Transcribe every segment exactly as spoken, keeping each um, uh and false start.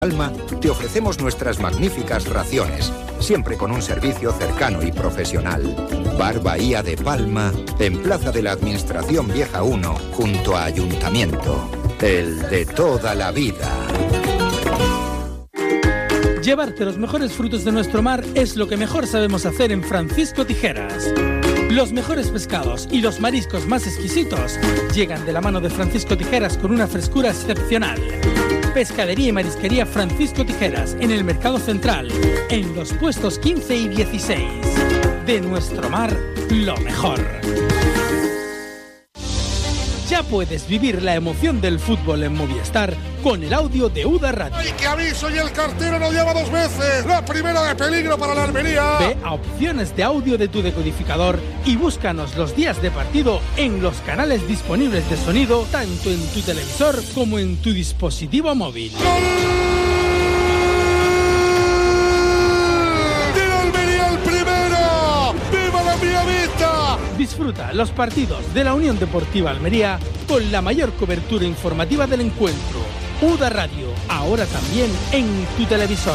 Palma, te ofrecemos nuestras magníficas raciones, siempre con un servicio cercano y profesional. Bar Bahía de Palma, en Plaza de la Administración Vieja uno, junto a Ayuntamiento. El de toda la vida. Llevarte los mejores frutos de nuestro mar es lo que mejor sabemos hacer en Francisco Tijeras. Los mejores pescados y los mariscos más exquisitos llegan de la mano de Francisco Tijeras con una frescura excepcional. Pescadería y Marisquería Francisco Tijeras, en el Mercado Central, en los puestos quince y dieciséis. De nuestro mar, lo mejor. Ya puedes vivir la emoción del fútbol en Movistar con el audio de UDA Radio. ¡Ay, qué aviso! Y el cartero nos lleva dos veces. La primera de peligro para la Almería. Ve a opciones de audio de tu decodificador y búscanos los días de partido en los canales disponibles de sonido, tanto en tu televisor como en tu dispositivo móvil. ¡Gol! ¡De Almería el primero! ¡Viva la Vía Vista! Disfruta los partidos de la Unión Deportiva Almería con la mayor cobertura informativa del encuentro. UDA Radio, ahora también en tu televisor.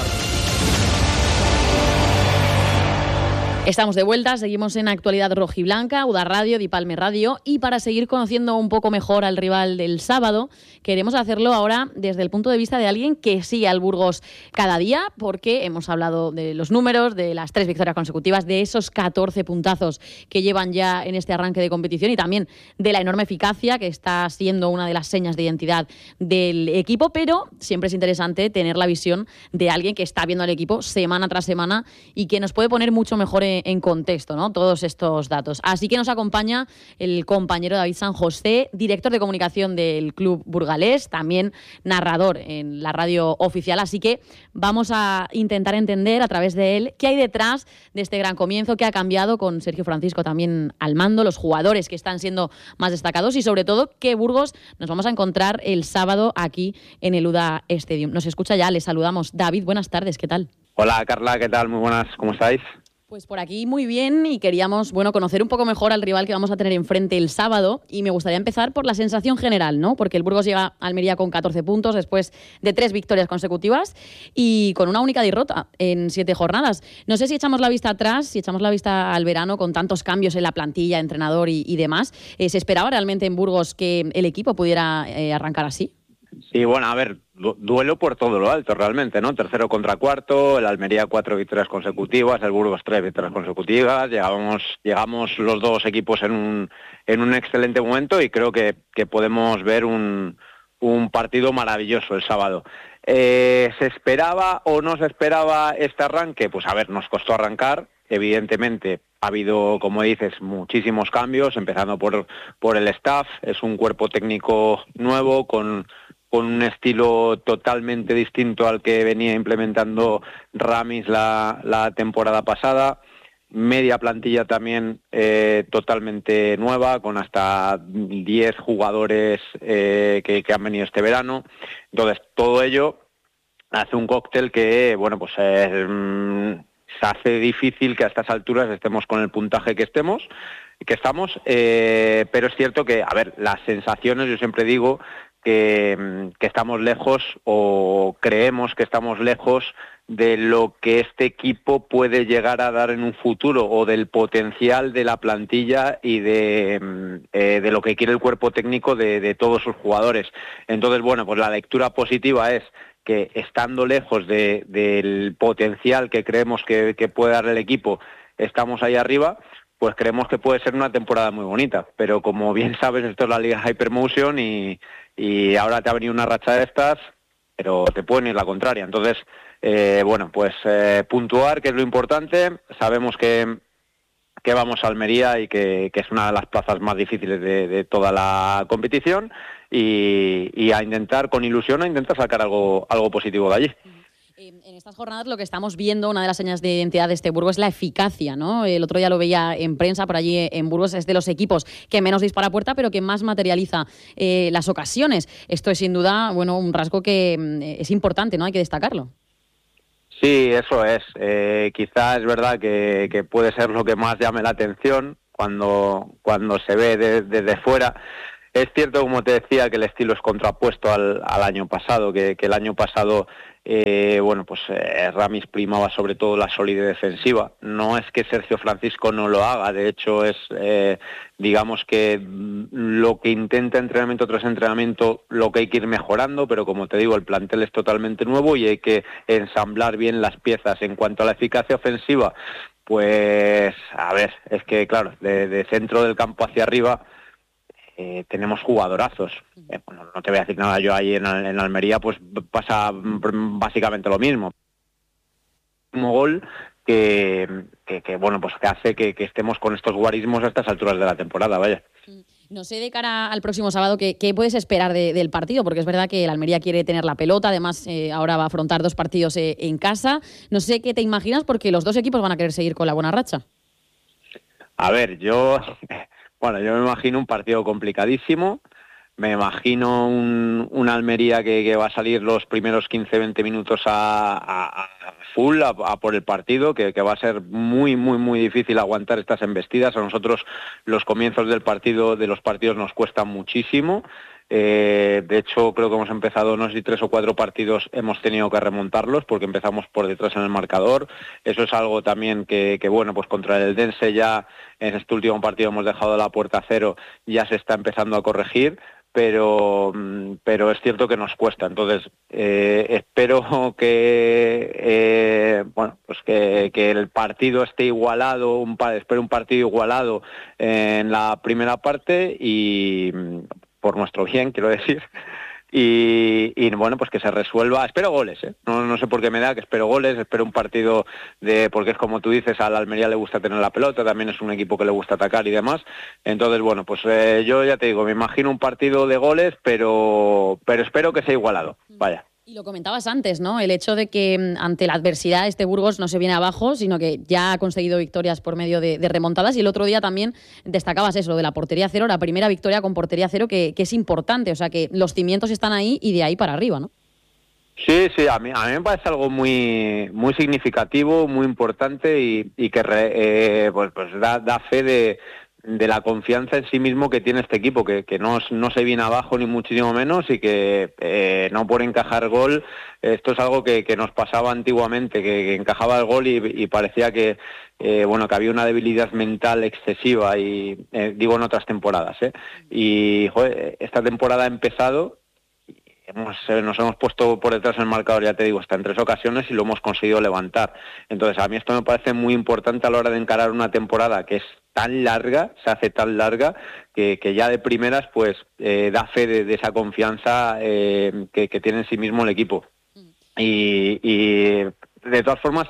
Estamos de vuelta, seguimos en Actualidad Rojiblanca, UDA Radio, Dipalme Radio, y para seguir conociendo un poco mejor al rival del sábado, queremos hacerlo ahora desde el punto de vista de alguien que sigue al Burgos cada día, porque hemos hablado de los números, de las tres victorias consecutivas, de esos catorce puntazos que llevan ya en este arranque de competición y también de la enorme eficacia que está siendo una de las señas de identidad del equipo, pero siempre es interesante tener la visión de alguien que está viendo al equipo semana tras semana y que nos puede poner mucho mejor en en contexto, ¿no? Todos estos datos. Así que nos acompaña el compañero David San José, director de comunicación del club burgalés, también narrador en la radio oficial. Así que vamos a intentar entender a través de él qué hay detrás de este gran comienzo, qué ha cambiado con Sergio Francisco también al mando, los jugadores que están siendo más destacados y sobre todo qué Burgos nos vamos a encontrar el sábado aquí en el UDA Stadium. Nos escucha ya, les saludamos. David, buenas tardes, ¿qué tal? Hola Carla, ¿qué tal? Muy buenas, ¿cómo estáis? Pues por aquí muy bien y queríamos, bueno, conocer un poco mejor al rival que vamos a tener enfrente el sábado y me gustaría empezar por la sensación general, ¿no? Porque el Burgos llega a Almería con catorce puntos después de tres victorias consecutivas y con una única derrota en siete jornadas. No sé si echamos la vista atrás, si echamos la vista al verano con tantos cambios en la plantilla, entrenador y, y demás. Eh, ¿Se esperaba realmente en Burgos que el equipo pudiera eh, arrancar así? Sí, bueno, a ver, duelo por todo lo alto realmente, ¿no? Tercero contra cuarto, el Almería cuatro victorias consecutivas, el Burgos tres victorias consecutivas, llegamos, llegamos los dos equipos en un, en un excelente momento y creo que, que podemos ver un, un partido maravilloso el sábado. Eh, ¿Se esperaba o no se esperaba este arranque? Pues a ver, nos costó arrancar, evidentemente. Ha habido, como dices, muchísimos cambios, empezando por, por el staff, es un cuerpo técnico nuevo con... con un estilo totalmente distinto al que venía implementando Ramis la, la temporada pasada, media plantilla también eh, totalmente nueva, con hasta diez jugadores eh, que, que han venido este verano. Entonces, todo ello hace un cóctel que, bueno, pues eh, se hace difícil que a estas alturas estemos con el puntaje que estemos, que estamos, eh, pero es cierto que, a ver, las sensaciones, yo siempre digo, Que, que estamos lejos o creemos que estamos lejos de lo que este equipo puede llegar a dar en un futuro o del potencial de la plantilla y de, eh, de lo que quiere el cuerpo técnico de, de todos sus jugadores. Entonces, bueno, pues la lectura positiva es que estando lejos de, del potencial que creemos que, que puede dar el equipo, estamos ahí arriba, pues creemos que puede ser una temporada muy bonita. Pero como bien sabes, esto es la Liga Hypermotion y y ahora te ha venido una racha de estas, pero te pueden ir la contraria. Entonces, eh, bueno, pues eh, puntuar, que es lo importante. Sabemos que, que vamos a Almería y que, que es una de las plazas más difíciles de, de toda la competición y, y a intentar, con ilusión, a intentar sacar algo, algo positivo de allí. En estas jornadas lo que estamos viendo, una de las señas de identidad de este Burgos es la eficacia, ¿no? El otro día lo veía en prensa, por allí en Burgos es de los equipos que menos dispara a puerta, pero que más materializa eh, las ocasiones. Esto es sin duda, bueno, un rasgo que eh, es importante, ¿no? Hay que destacarlo. Sí, eso es. Eh, quizás es verdad que, que puede ser lo que más llame la atención cuando, cuando se ve de, desde fuera. Es cierto, como te decía, que el estilo es contrapuesto al, al año pasado, que, que el año pasado eh, bueno, pues eh, Ramis primaba sobre todo la solidez defensiva. No es que Sergio Francisco no lo haga, de hecho es, eh, digamos que lo que intenta entrenamiento tras entrenamiento, lo que hay que ir mejorando, pero como te digo, el plantel es totalmente nuevo y hay que ensamblar bien las piezas. En cuanto a la eficacia ofensiva, pues, a ver, es que claro, de, de centro del campo hacia arriba, Eh, tenemos jugadorazos. Eh, bueno, no te voy a decir nada, yo ahí en, en Almería pues pasa básicamente lo mismo. Un gol que, que, que bueno, pues que hace que, que estemos con estos guarismos a estas alturas de la temporada, vaya. No sé, de cara al próximo sábado, ¿qué, qué puedes esperar de, del partido? Porque es verdad que el Almería quiere tener la pelota, además eh, ahora va a afrontar dos partidos eh, en casa. No sé qué te imaginas, porque los dos equipos van a querer seguir con la buena racha. A ver, yo... Bueno, yo me imagino un partido complicadísimo, me imagino un, una Almería que, que va a salir los primeros quince veinte minutos a, a, a full, a, a por el partido, que, que va a ser muy, muy, muy difícil aguantar estas embestidas. A nosotros los comienzos del partido, de los partidos nos cuestan muchísimo. Eh, de hecho, creo que hemos empezado, no sé si tres o cuatro partidos hemos tenido que remontarlos porque empezamos por detrás en el marcador. Eso es algo también que, que bueno, pues contra el Eldense ya en este último partido hemos dejado la puerta a cero, ya se está empezando a corregir, pero, pero es cierto que nos cuesta. Entonces, eh, espero que, eh, bueno, pues que, que el partido esté igualado, un, espero un partido igualado en la primera parte y... por nuestro bien, quiero decir, y, y bueno, pues que se resuelva. Espero goles, ¿eh? No, no sé por qué me da que espero goles, espero un partido de, porque es como tú dices, a la Almería le gusta tener la pelota, también es un equipo que le gusta atacar y demás. Entonces, bueno, pues eh, yo ya te digo, me imagino un partido de goles, pero, pero espero que sea igualado, vaya. Y lo comentabas antes, ¿no? El hecho de que ante la adversidad este Burgos no se viene abajo, sino que ya ha conseguido victorias por medio de, de remontadas. Y el otro día también destacabas eso, de la portería cero, la primera victoria con portería cero, que, que es importante. O sea, que los cimientos están ahí y de ahí para arriba, ¿no? Sí, sí, a mí, a mí me parece algo muy muy significativo, muy importante y, y que re, eh, pues, pues da, da fe de... de la confianza en sí mismo que tiene este equipo, que, que no, no se viene abajo ni muchísimo menos y que eh, no por encajar gol, esto es algo que, que nos pasaba antiguamente, que, que encajaba el gol y, y parecía que eh, bueno, que había una debilidad mental excesiva, y eh, digo en otras temporadas, ¿eh? Y joder, esta temporada ha empezado. Hemos, nos hemos puesto por detrás en el marcador, ya te digo, hasta en tres ocasiones y lo hemos conseguido levantar. Entonces, a mí esto me parece muy importante a la hora de encarar una temporada que es tan larga, se hace tan larga, que, que ya de primeras pues eh, da fe de, de esa confianza eh, que, que tiene en sí mismo el equipo. Y, y de todas formas,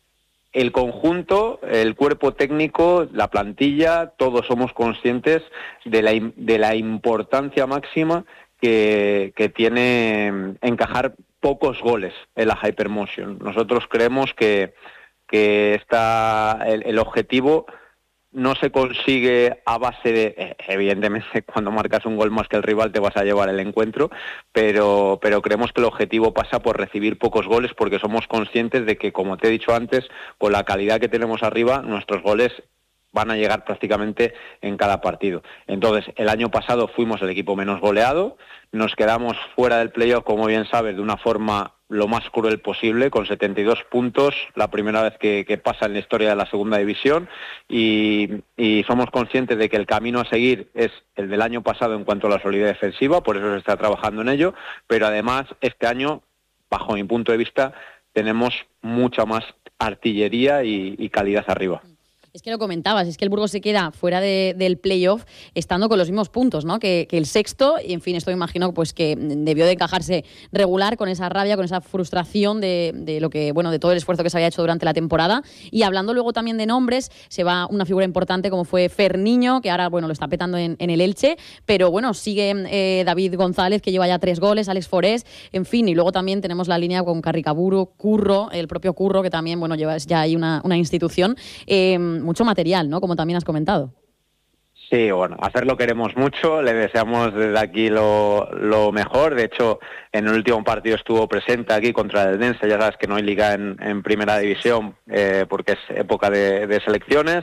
el conjunto, el cuerpo técnico, la plantilla, todos somos conscientes de la, de la importancia máxima Que, que tiene encajar pocos goles en la Hypermotion. Nosotros creemos que, que está el, el objetivo no se consigue a base de, evidentemente cuando marcas un gol más que el rival te vas a llevar el encuentro, pero, pero creemos que el objetivo pasa por recibir pocos goles, porque somos conscientes de que, como te he dicho antes, con la calidad que tenemos arriba, nuestros goles van a llegar prácticamente en cada partido. Entonces, el año pasado fuimos el equipo menos goleado, nos quedamos fuera del playoff, como bien sabes, de una forma lo más cruel posible, con setenta y dos puntos, la primera vez que, que pasa en la historia de la segunda división, y, y somos conscientes de que el camino a seguir es el del año pasado en cuanto a la solidez defensiva, por eso se está trabajando en ello, pero además este año, bajo mi punto de vista, tenemos mucha más artillería y, y calidad arriba. Es que lo comentabas, es que el Burgos se queda fuera de, del playoff estando con los mismos puntos, ¿no? Que, que el sexto, y en fin, esto imagino pues que debió de encajarse regular con esa rabia, con esa frustración de, de lo que, bueno, de todo el esfuerzo que se había hecho durante la temporada. Y hablando luego también de nombres, se va una figura importante como fue Fer Niño, que ahora, bueno, lo está petando en, en el Elche, pero bueno, sigue eh, David González, que lleva ya tres goles, Alex Forés, en fin, y luego también tenemos la línea con Carricaburu, Curro, el propio Curro, que también, bueno, lleva ya ahí una, una institución. Eh, mucho material, ¿no? Como también has comentado. Sí, bueno, hacerlo queremos mucho, le deseamos desde aquí lo, lo mejor. De hecho, en el último partido estuvo presente aquí contra el Eldense, ya sabes que no hay liga en, en primera división eh, porque es época de, de selecciones,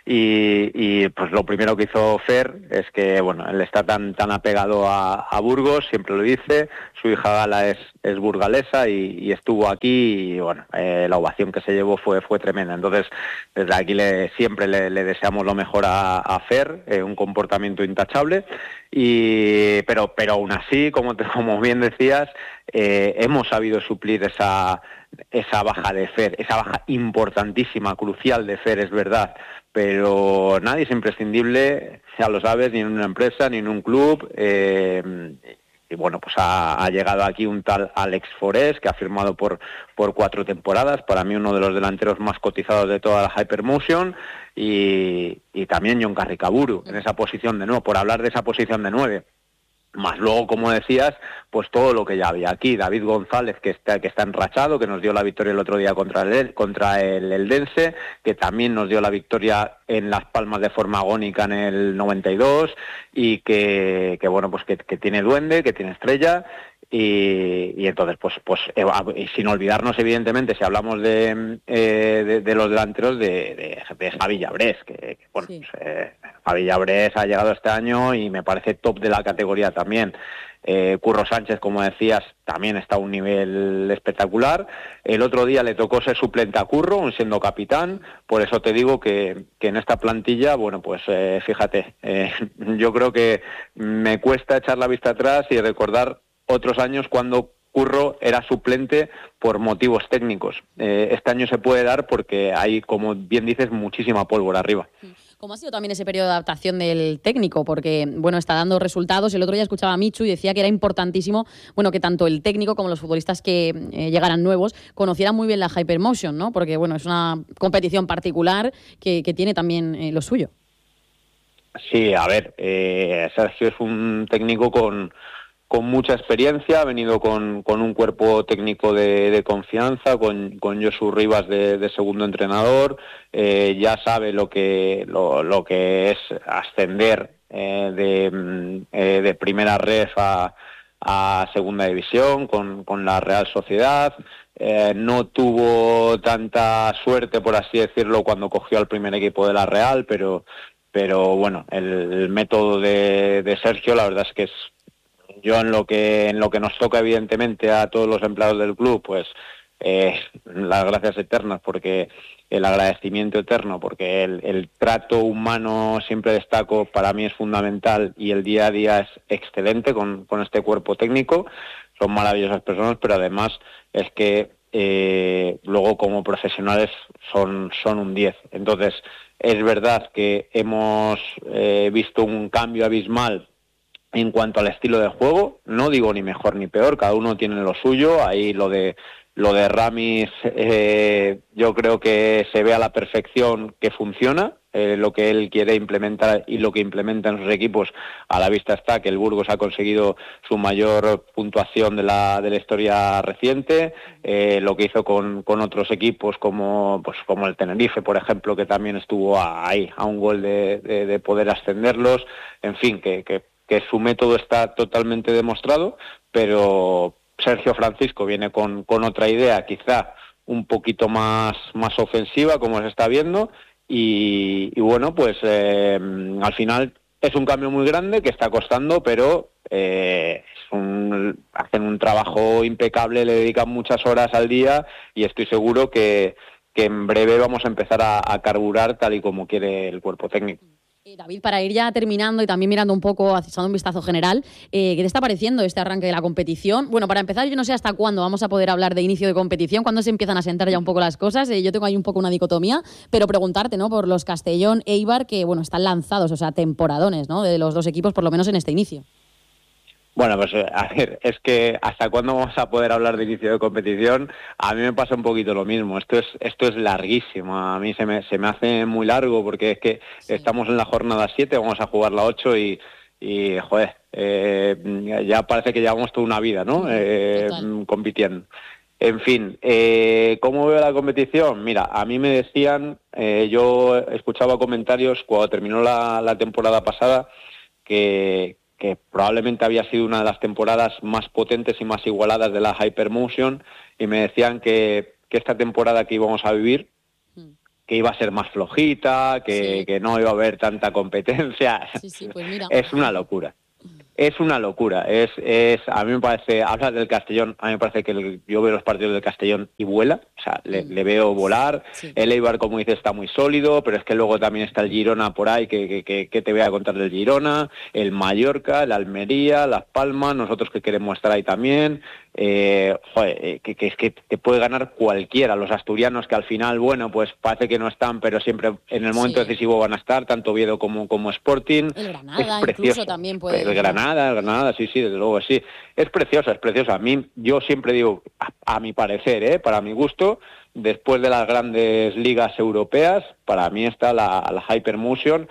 y, y pues lo primero que hizo Fer es que, bueno, él está tan tan apegado a, a Burgos, siempre lo dice, su hija Gala es, es burgalesa y, y estuvo aquí y, bueno, eh, la ovación que se llevó fue fue tremenda. Entonces, desde aquí le, siempre le, le deseamos lo mejor a, a Fer, eh, un comportamiento intachable, y pero pero aún así, como, te, como bien decías, eh, hemos sabido suplir esa esa baja de Fer, esa baja importantísima, crucial de Fer, es verdad, pero nadie es imprescindible, ya lo sabes, ni en una empresa, ni en un club, eh, y bueno, pues ha, ha llegado aquí un tal Alex Forés, que ha firmado por, por cuatro temporadas, para mí uno de los delanteros más cotizados de toda la Hypermotion, y, y también Jon Carricaburu, en esa posición de nueve, por hablar de esa posición de nueve. Más luego, como decías, pues todo lo que ya había aquí. David González, que está que está enrachado, que nos dio la victoria el otro día contra el contra el Eldense, que también nos dio la victoria en Las Palmas de forma agónica en el noventa y dos, y que, que bueno, pues que, que tiene duende, que tiene estrella. Y, y entonces, pues, pues eh, sin olvidarnos, evidentemente, si hablamos de, eh, de, de los delanteros, de, de, de Javi Llabrés, que, que bueno, sí. pues, eh, Javi Llabrés ha llegado este año y me parece top de la categoría también. Eh, Curro Sánchez, como decías, también está a un nivel espectacular. El otro día le tocó ser suplente a Curro, siendo capitán. Por eso te digo que, que en esta plantilla, bueno, pues eh, fíjate, eh, yo creo que me cuesta echar la vista atrás y recordar otros años cuando Curro era suplente por motivos técnicos. Eh, este año se puede dar porque hay, como bien dices, muchísima pólvora arriba. ¿Cómo ha sido también ese periodo de adaptación del técnico? Porque, bueno, está dando resultados. El otro día escuchaba a Michu y decía que era importantísimo, bueno, que tanto el técnico como los futbolistas que eh, llegaran nuevos conocieran muy bien la Hypermotion, ¿no? Porque, bueno, es una competición particular que, que tiene también eh, lo suyo. Sí, a ver, eh, Sergio es un técnico con... con mucha experiencia, ha venido con, con un cuerpo técnico de, de confianza, con, con Josu Rivas de, de segundo entrenador, eh, ya sabe lo que lo, lo que es ascender eh, de, eh, de primera ref a, a segunda división con, con la Real Sociedad. Eh, no tuvo tanta suerte, por así decirlo, cuando cogió al primer equipo de la Real, pero, pero bueno, el, el método de, de Sergio, la verdad es que es Yo en lo que en lo que nos toca, evidentemente, a todos los empleados del club, pues eh, las gracias eternas, porque el agradecimiento eterno, porque el, el trato humano, siempre destaco, para mí es fundamental, y el día a día es excelente con, con este cuerpo técnico. Son maravillosas personas, pero además es que eh, luego como profesionales son, son un diez. Entonces, es verdad que hemos eh, visto un cambio abismal en cuanto al estilo de juego. No digo ni mejor ni peor, cada uno tiene lo suyo. Ahí lo de lo de Ramis, eh, yo creo que se ve a la perfección que funciona, eh, lo que él quiere implementar y lo que implementa en sus equipos. A la vista está que el Burgos ha conseguido su mayor puntuación de la de la historia reciente, eh, lo que hizo con, con otros equipos como pues como el Tenerife, por ejemplo, que también estuvo ahí a un gol de, de, de poder ascenderlos. En fin, que, que que su método está totalmente demostrado, pero Sergio Francisco viene con, con otra idea, quizá un poquito más, más ofensiva, como se está viendo, y, y bueno, pues eh, al final es un cambio muy grande que está costando, pero eh, es un, hacen un trabajo impecable, le dedican muchas horas al día, y estoy seguro que, que en breve vamos a empezar a, a carburar tal y como quiere el cuerpo técnico. Eh, David, para ir ya terminando y también mirando un poco, echando un vistazo general, eh, ¿qué te está pareciendo este arranque de la competición? Bueno, para empezar, yo no sé hasta cuándo vamos a poder hablar de inicio de competición, cuándo se empiezan a sentar ya un poco las cosas. Eh, yo tengo ahí un poco una dicotomía, pero preguntarte, ¿no?, por los Castellón, Eibar, que bueno, están lanzados, o sea, temporadones, ¿no?, de los dos equipos, por lo menos en este inicio. Bueno, pues a ver, es que hasta cuándo vamos a poder hablar de inicio de competición. A mí me pasa un poquito lo mismo. Esto es esto es larguísimo. A mí se me se me hace muy largo, porque es que sí. Estamos en la jornada siete, vamos a jugar la ocho y y joder, eh, ya parece que llevamos toda una vida, ¿no? Eh, compitiendo. En fin, eh, ¿cómo veo la competición? Mira, a mí me decían, eh, yo escuchaba comentarios cuando terminó la, la temporada pasada que que probablemente había sido una de las temporadas más potentes y más igualadas de la Hypermotion, y me decían que, que esta temporada que íbamos a vivir, que iba a ser más flojita, que, sí. que no iba a haber tanta competencia. Sí, sí, pues mira. Es una locura. Es una locura, es, es, a mí me parece, hablas del Castellón, a mí me parece que el, yo veo los partidos del Castellón y vuela, o sea, le, le veo volar, sí. El Eibar, como dices, está muy sólido, pero es que luego también está el Girona por ahí, que, que, que, que te voy a contar del Girona, el Mallorca, el Almería, Las Palmas, nosotros que queremos estar ahí también, eh, joder, que, que es que te puede ganar cualquiera, los asturianos que al final, bueno, pues parece que no están, pero siempre en el momento sí. decisivo van a estar, tanto Oviedo como, como Sporting. El Granada incluso también puede. El Granada, el Granada, sí, sí, desde luego sí. Es preciosa, es preciosa. A mí, yo siempre digo, a, a mi parecer, ¿eh? para mi gusto, después de las grandes ligas europeas, para mí está la, la Hypermotion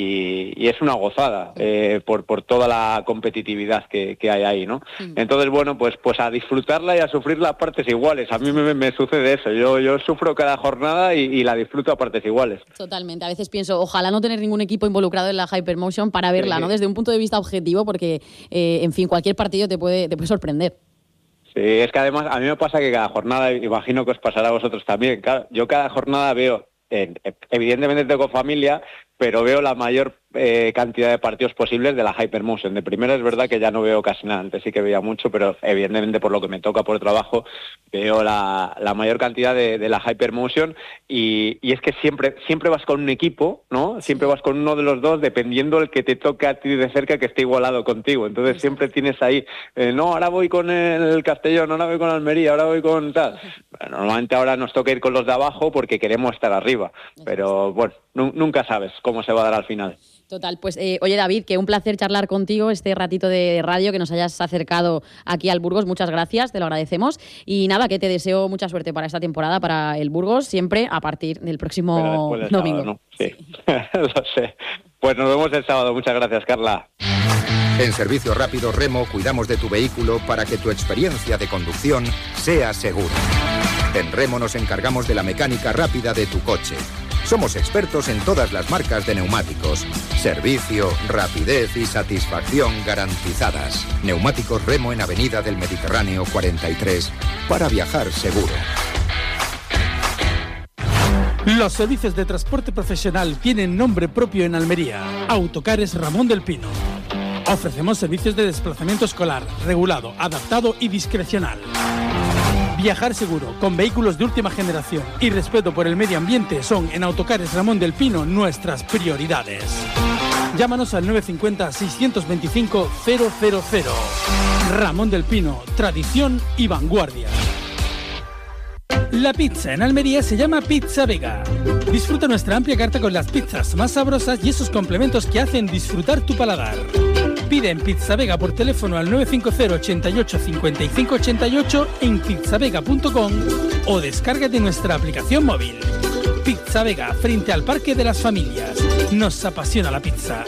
y, y es una gozada eh, por, por toda la competitividad que, que hay ahí, ¿no? Sí. Entonces, bueno, pues, pues a disfrutarla y a sufrirla a partes iguales. A mí me, me sucede eso. Yo, yo sufro cada jornada y, y la disfruto a partes iguales. Totalmente. A veces pienso, ojalá no tener ningún equipo involucrado en la Hypermotion para verla, sí. ¿no? Desde un punto de vista objetivo, porque, eh, en fin, cualquier partido te puede, te puede sorprender. Sí, es que además a mí me pasa que cada jornada, imagino que os pasará a vosotros también, claro, yo cada jornada veo, eh, evidentemente tengo familia, pero veo la mayor eh, cantidad de partidos posibles de la Hypermotion. De primera es verdad que ya no veo casi nada, antes sí que veía mucho, pero evidentemente por lo que me toca por trabajo veo la, la mayor cantidad de, de la Hypermotion y, y es que siempre siempre vas con un equipo, ¿no? Siempre vas con uno de los dos, dependiendo el que te toque a ti de cerca que esté igualado contigo. Entonces siempre tienes ahí, eh, no, ahora voy con el Castellón, ahora voy con Almería, ahora voy con tal. Bueno, normalmente ahora nos toca ir con los de abajo porque queremos estar arriba, pero bueno, nunca sabes cómo se va a dar al final. Total, pues eh, oye David, que un placer charlar contigo este ratito de radio, que nos hayas acercado aquí al Burgos, muchas gracias, te lo agradecemos y nada, que te deseo mucha suerte para esta temporada, para el Burgos, siempre a partir del próximo del domingo. Sábado, ¿no? Sí, sí. Lo sé. Pues nos vemos el sábado, muchas gracias, Carla. En Servicio Rápido Remo cuidamos de tu vehículo para que tu experiencia de conducción sea segura. En Remo nos encargamos de la mecánica rápida de tu coche. Somos expertos en todas las marcas de neumáticos. Servicio, rapidez y satisfacción garantizadas. Neumáticos Remo en Avenida del Mediterráneo cuarenta y tres para viajar seguro. Los servicios de transporte profesional tienen nombre propio en Almería. Autocares Ramón del Pino. Ofrecemos servicios de desplazamiento escolar, regulado, adaptado y discrecional. Viajar seguro, con vehículos de última generación y respeto por el medio ambiente son en Autocares Ramón del Pino nuestras prioridades. Llámanos al nueve cinco cero, seis dos cinco, cero cero cero. Ramón del Pino, tradición y vanguardia. La pizza en Almería se llama Pizza Vega. Disfruta nuestra amplia carta con las pizzas más sabrosas y esos complementos que hacen disfrutar tu paladar. Pide en Pizza Vega por teléfono al nueve cinco cero, ochenta y ocho, cincuenta y cinco ochenta y ocho en pizzavega punto com o descárgate nuestra aplicación móvil. Pizza Vega, frente al Parque de las Familias. Nos apasiona la pizza.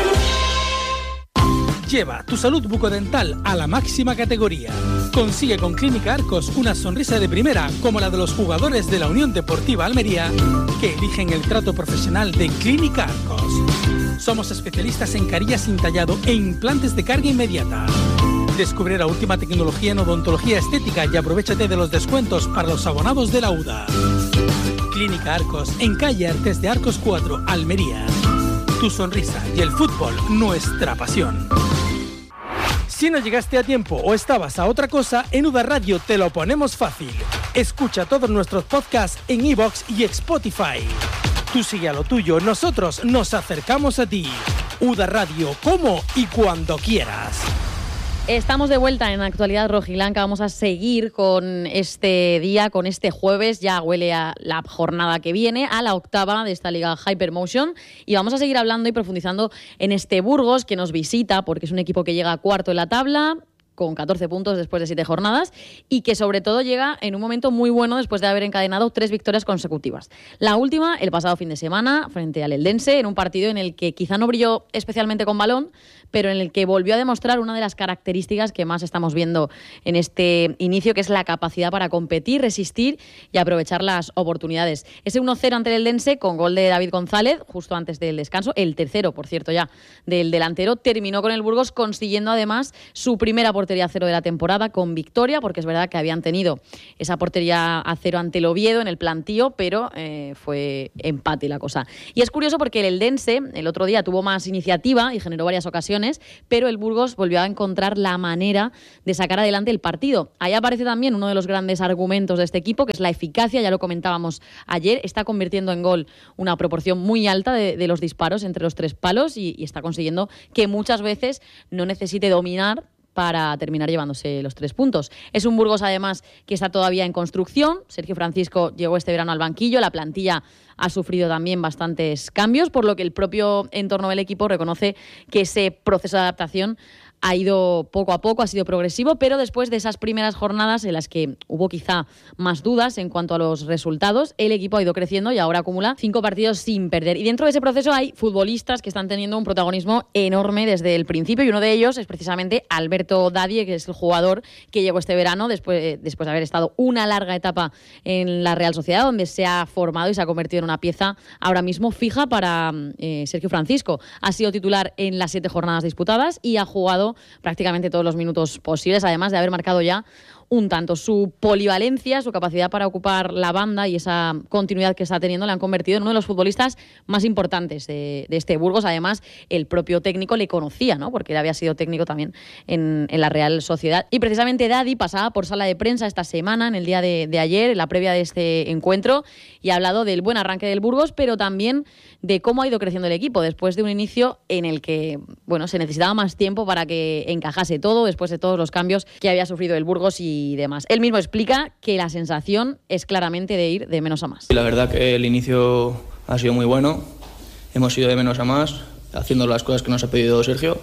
Lleva tu salud bucodental a la máxima categoría. Consigue con Clínica Arcos una sonrisa de primera como la de los jugadores de la Unión Deportiva Almería que eligen el trato profesional de Clínica Arcos. Somos especialistas en carillas sin tallado e implantes de carga inmediata. Descubre la última tecnología en odontología estética y aprovéchate de los descuentos para los abonados de la U D A. Clínica Arcos, en calle Artes de Arcos cuatro, Almería. Tu sonrisa y el fútbol, nuestra pasión. Si no llegaste a tiempo o estabas a otra cosa, en U D A Radio te lo ponemos fácil. Escucha todos nuestros podcasts en iVoox y Spotify. Tú sigue a lo tuyo, nosotros nos acercamos a ti. U D A Radio, como y cuando quieras. Estamos de vuelta en Actualidad Rojiblanca. Vamos a seguir con este día, con este jueves. Ya huele a la jornada que viene, a la octava de esta Liga Hypermotion. Y vamos a seguir hablando y profundizando en este Burgos que nos visita, porque es un equipo que llega a cuarto en la tabla, con catorce puntos después de siete jornadas y que sobre todo llega en un momento muy bueno después de haber encadenado tres victorias consecutivas. La última, el pasado fin de semana, frente al Eldense, en un partido en el que quizá no brilló especialmente con balón, pero en el que volvió a demostrar una de las características que más estamos viendo en este inicio, que es la capacidad para competir, resistir y aprovechar las oportunidades. Ese uno cero ante el Eldense, con gol de David González, justo antes del descanso, el tercero, por cierto, ya del delantero, terminó con el Burgos consiguiendo además su primera portería a cero de la temporada con victoria, porque es verdad que habían tenido esa portería a cero ante el Oviedo en el plantío, pero eh, fue empate la cosa. Y es curioso porque el Eldense el otro día tuvo más iniciativa y generó varias ocasiones, pero el Burgos volvió a encontrar la manera de sacar adelante el partido. Ahí aparece también uno de los grandes argumentos de este equipo, que es la eficacia, ya lo comentábamos ayer, está convirtiendo en gol una proporción muy alta de, de los disparos entre los tres palos y, y está consiguiendo que muchas veces no necesite dominar para terminar llevándose los tres puntos. Es un Burgos, además, que está todavía en construcción. Sergio Francisco llegó este verano al banquillo. La plantilla ha sufrido también bastantes cambios, por lo que el propio entorno del equipo reconoce que ese proceso de adaptación ha ido poco a poco, ha sido progresivo, pero después de esas primeras jornadas en las que hubo quizá más dudas en cuanto a los resultados, el equipo ha ido creciendo y ahora acumula cinco partidos sin perder. Y dentro de ese proceso hay futbolistas que están teniendo un protagonismo enorme desde el principio, y uno de ellos es precisamente Alberto Dadie, que es el jugador que llegó este verano después, después de haber estado una larga etapa en la Real Sociedad, donde se ha formado y se ha convertido en una pieza ahora mismo fija para eh, Sergio Francisco. Ha sido titular en las siete jornadas disputadas y ha jugado prácticamente todos los minutos posibles, además de haber marcado ya un tanto. Su polivalencia, su capacidad para ocupar la banda y esa continuidad que está teniendo le han convertido en uno de los futbolistas más importantes de, de este Burgos. Además, el propio técnico le conocía, ¿no? Porque él había sido técnico también en, en la Real Sociedad. Y precisamente Dadie pasaba por sala de prensa esta semana, en el día de, de ayer, en la previa de este encuentro, y ha hablado del buen arranque del Burgos, pero también de cómo ha ido creciendo el equipo después de un inicio en el que, bueno, se necesitaba más tiempo para que encajase todo, después de todos los cambios que había sufrido el Burgos y y demás. Él mismo explica que la sensación es claramente de ir de menos a más. La verdad que el inicio ha sido muy bueno, hemos ido de menos a más, haciendo las cosas que nos ha pedido Sergio,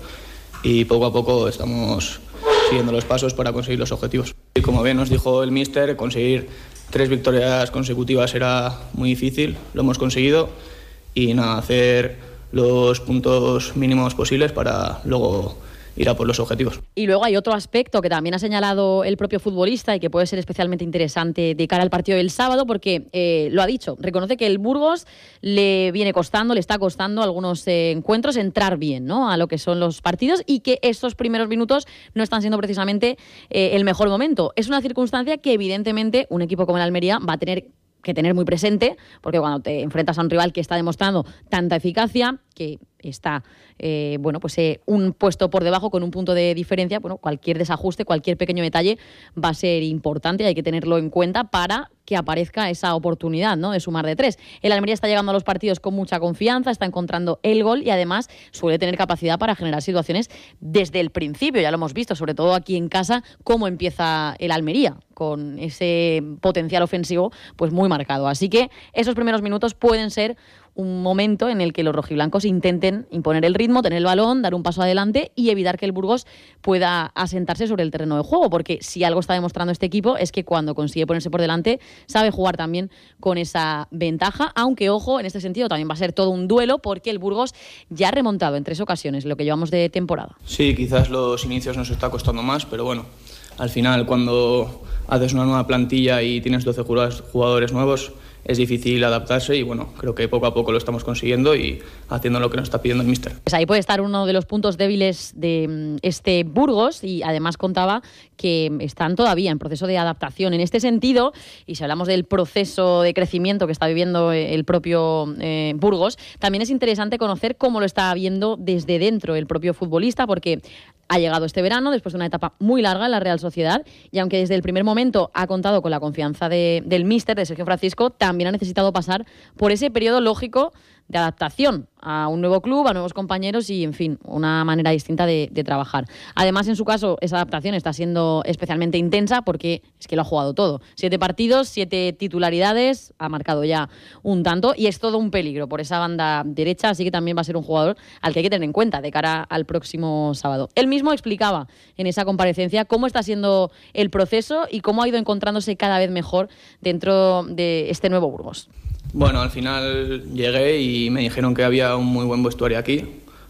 y poco a poco estamos siguiendo los pasos para conseguir los objetivos. Y como bien nos dijo el míster, conseguir tres victorias consecutivas era muy difícil, lo hemos conseguido, y nada, hacer los puntos mínimos posibles para luego ir a por los objetivos. Y luego hay otro aspecto que también ha señalado el propio futbolista y que puede ser especialmente interesante de cara al partido del sábado, porque eh, lo ha dicho, reconoce que el Burgos le viene costando, le está costando algunos eh, encuentros entrar bien, ¿no?, a lo que son los partidos, y que estos primeros minutos no están siendo precisamente eh, el mejor momento. Es una circunstancia que evidentemente un equipo como el Almería va a tener que tener muy presente, porque cuando te enfrentas a un rival que está demostrando tanta eficacia, que está eh, bueno, pues eh, un puesto por debajo con un punto de diferencia, bueno, cualquier desajuste, cualquier pequeño detalle va a ser importante y hay que tenerlo en cuenta para que aparezca esa oportunidad, ¿no?, de sumar de tres. El Almería está llegando a los partidos con mucha confianza, está encontrando el gol y además suele tener capacidad para generar situaciones desde el principio. Ya lo hemos visto, sobre todo aquí en casa, cómo empieza el Almería, con ese potencial ofensivo pues muy marcado. Así que esos primeros minutos pueden ser un momento en el que los rojiblancos intenten imponer el ritmo, tener el balón, dar un paso adelante y evitar que el Burgos pueda asentarse sobre el terreno de juego, porque si algo está demostrando este equipo es que cuando consigue ponerse por delante sabe jugar también con esa ventaja, aunque ojo, en este sentido también va a ser todo un duelo, porque el Burgos ya ha remontado en tres ocasiones lo que llevamos de temporada. Sí, quizás los inicios nos está costando más, pero bueno, al final cuando haces una nueva plantilla y tienes doce jugadores nuevos, es difícil adaptarse y bueno, creo que poco a poco lo estamos consiguiendo y haciendo lo que nos está pidiendo el míster. Pues ahí puede estar uno de los puntos débiles de este Burgos, y además contaba que están todavía en proceso de adaptación. En este sentido, y si hablamos del proceso de crecimiento que está viviendo el propio eh, Burgos, también es interesante conocer cómo lo está viendo desde dentro el propio futbolista, porque ha llegado este verano después de una etapa muy larga en la Real Sociedad, y aunque desde el primer momento ha contado con la confianza de, del míster, de Sergio Francisco, también ha necesitado pasar por ese periodo lógico de adaptación a un nuevo club, a nuevos compañeros y, en fin, una manera distinta de, de trabajar. Además, en su caso, esa adaptación está siendo especialmente intensa porque es que lo ha jugado todo. Siete partidos, siete titularidades, ha marcado ya un tanto y es todo un peligro por esa banda derecha, así que también va a ser un jugador al que hay que tener en cuenta de cara al próximo sábado. Él mismo explicaba en esa comparecencia cómo está siendo el proceso y cómo ha ido encontrándose cada vez mejor dentro de este nuevo Burgos. Bueno, al final llegué y me dijeron que había un muy buen vestuario aquí,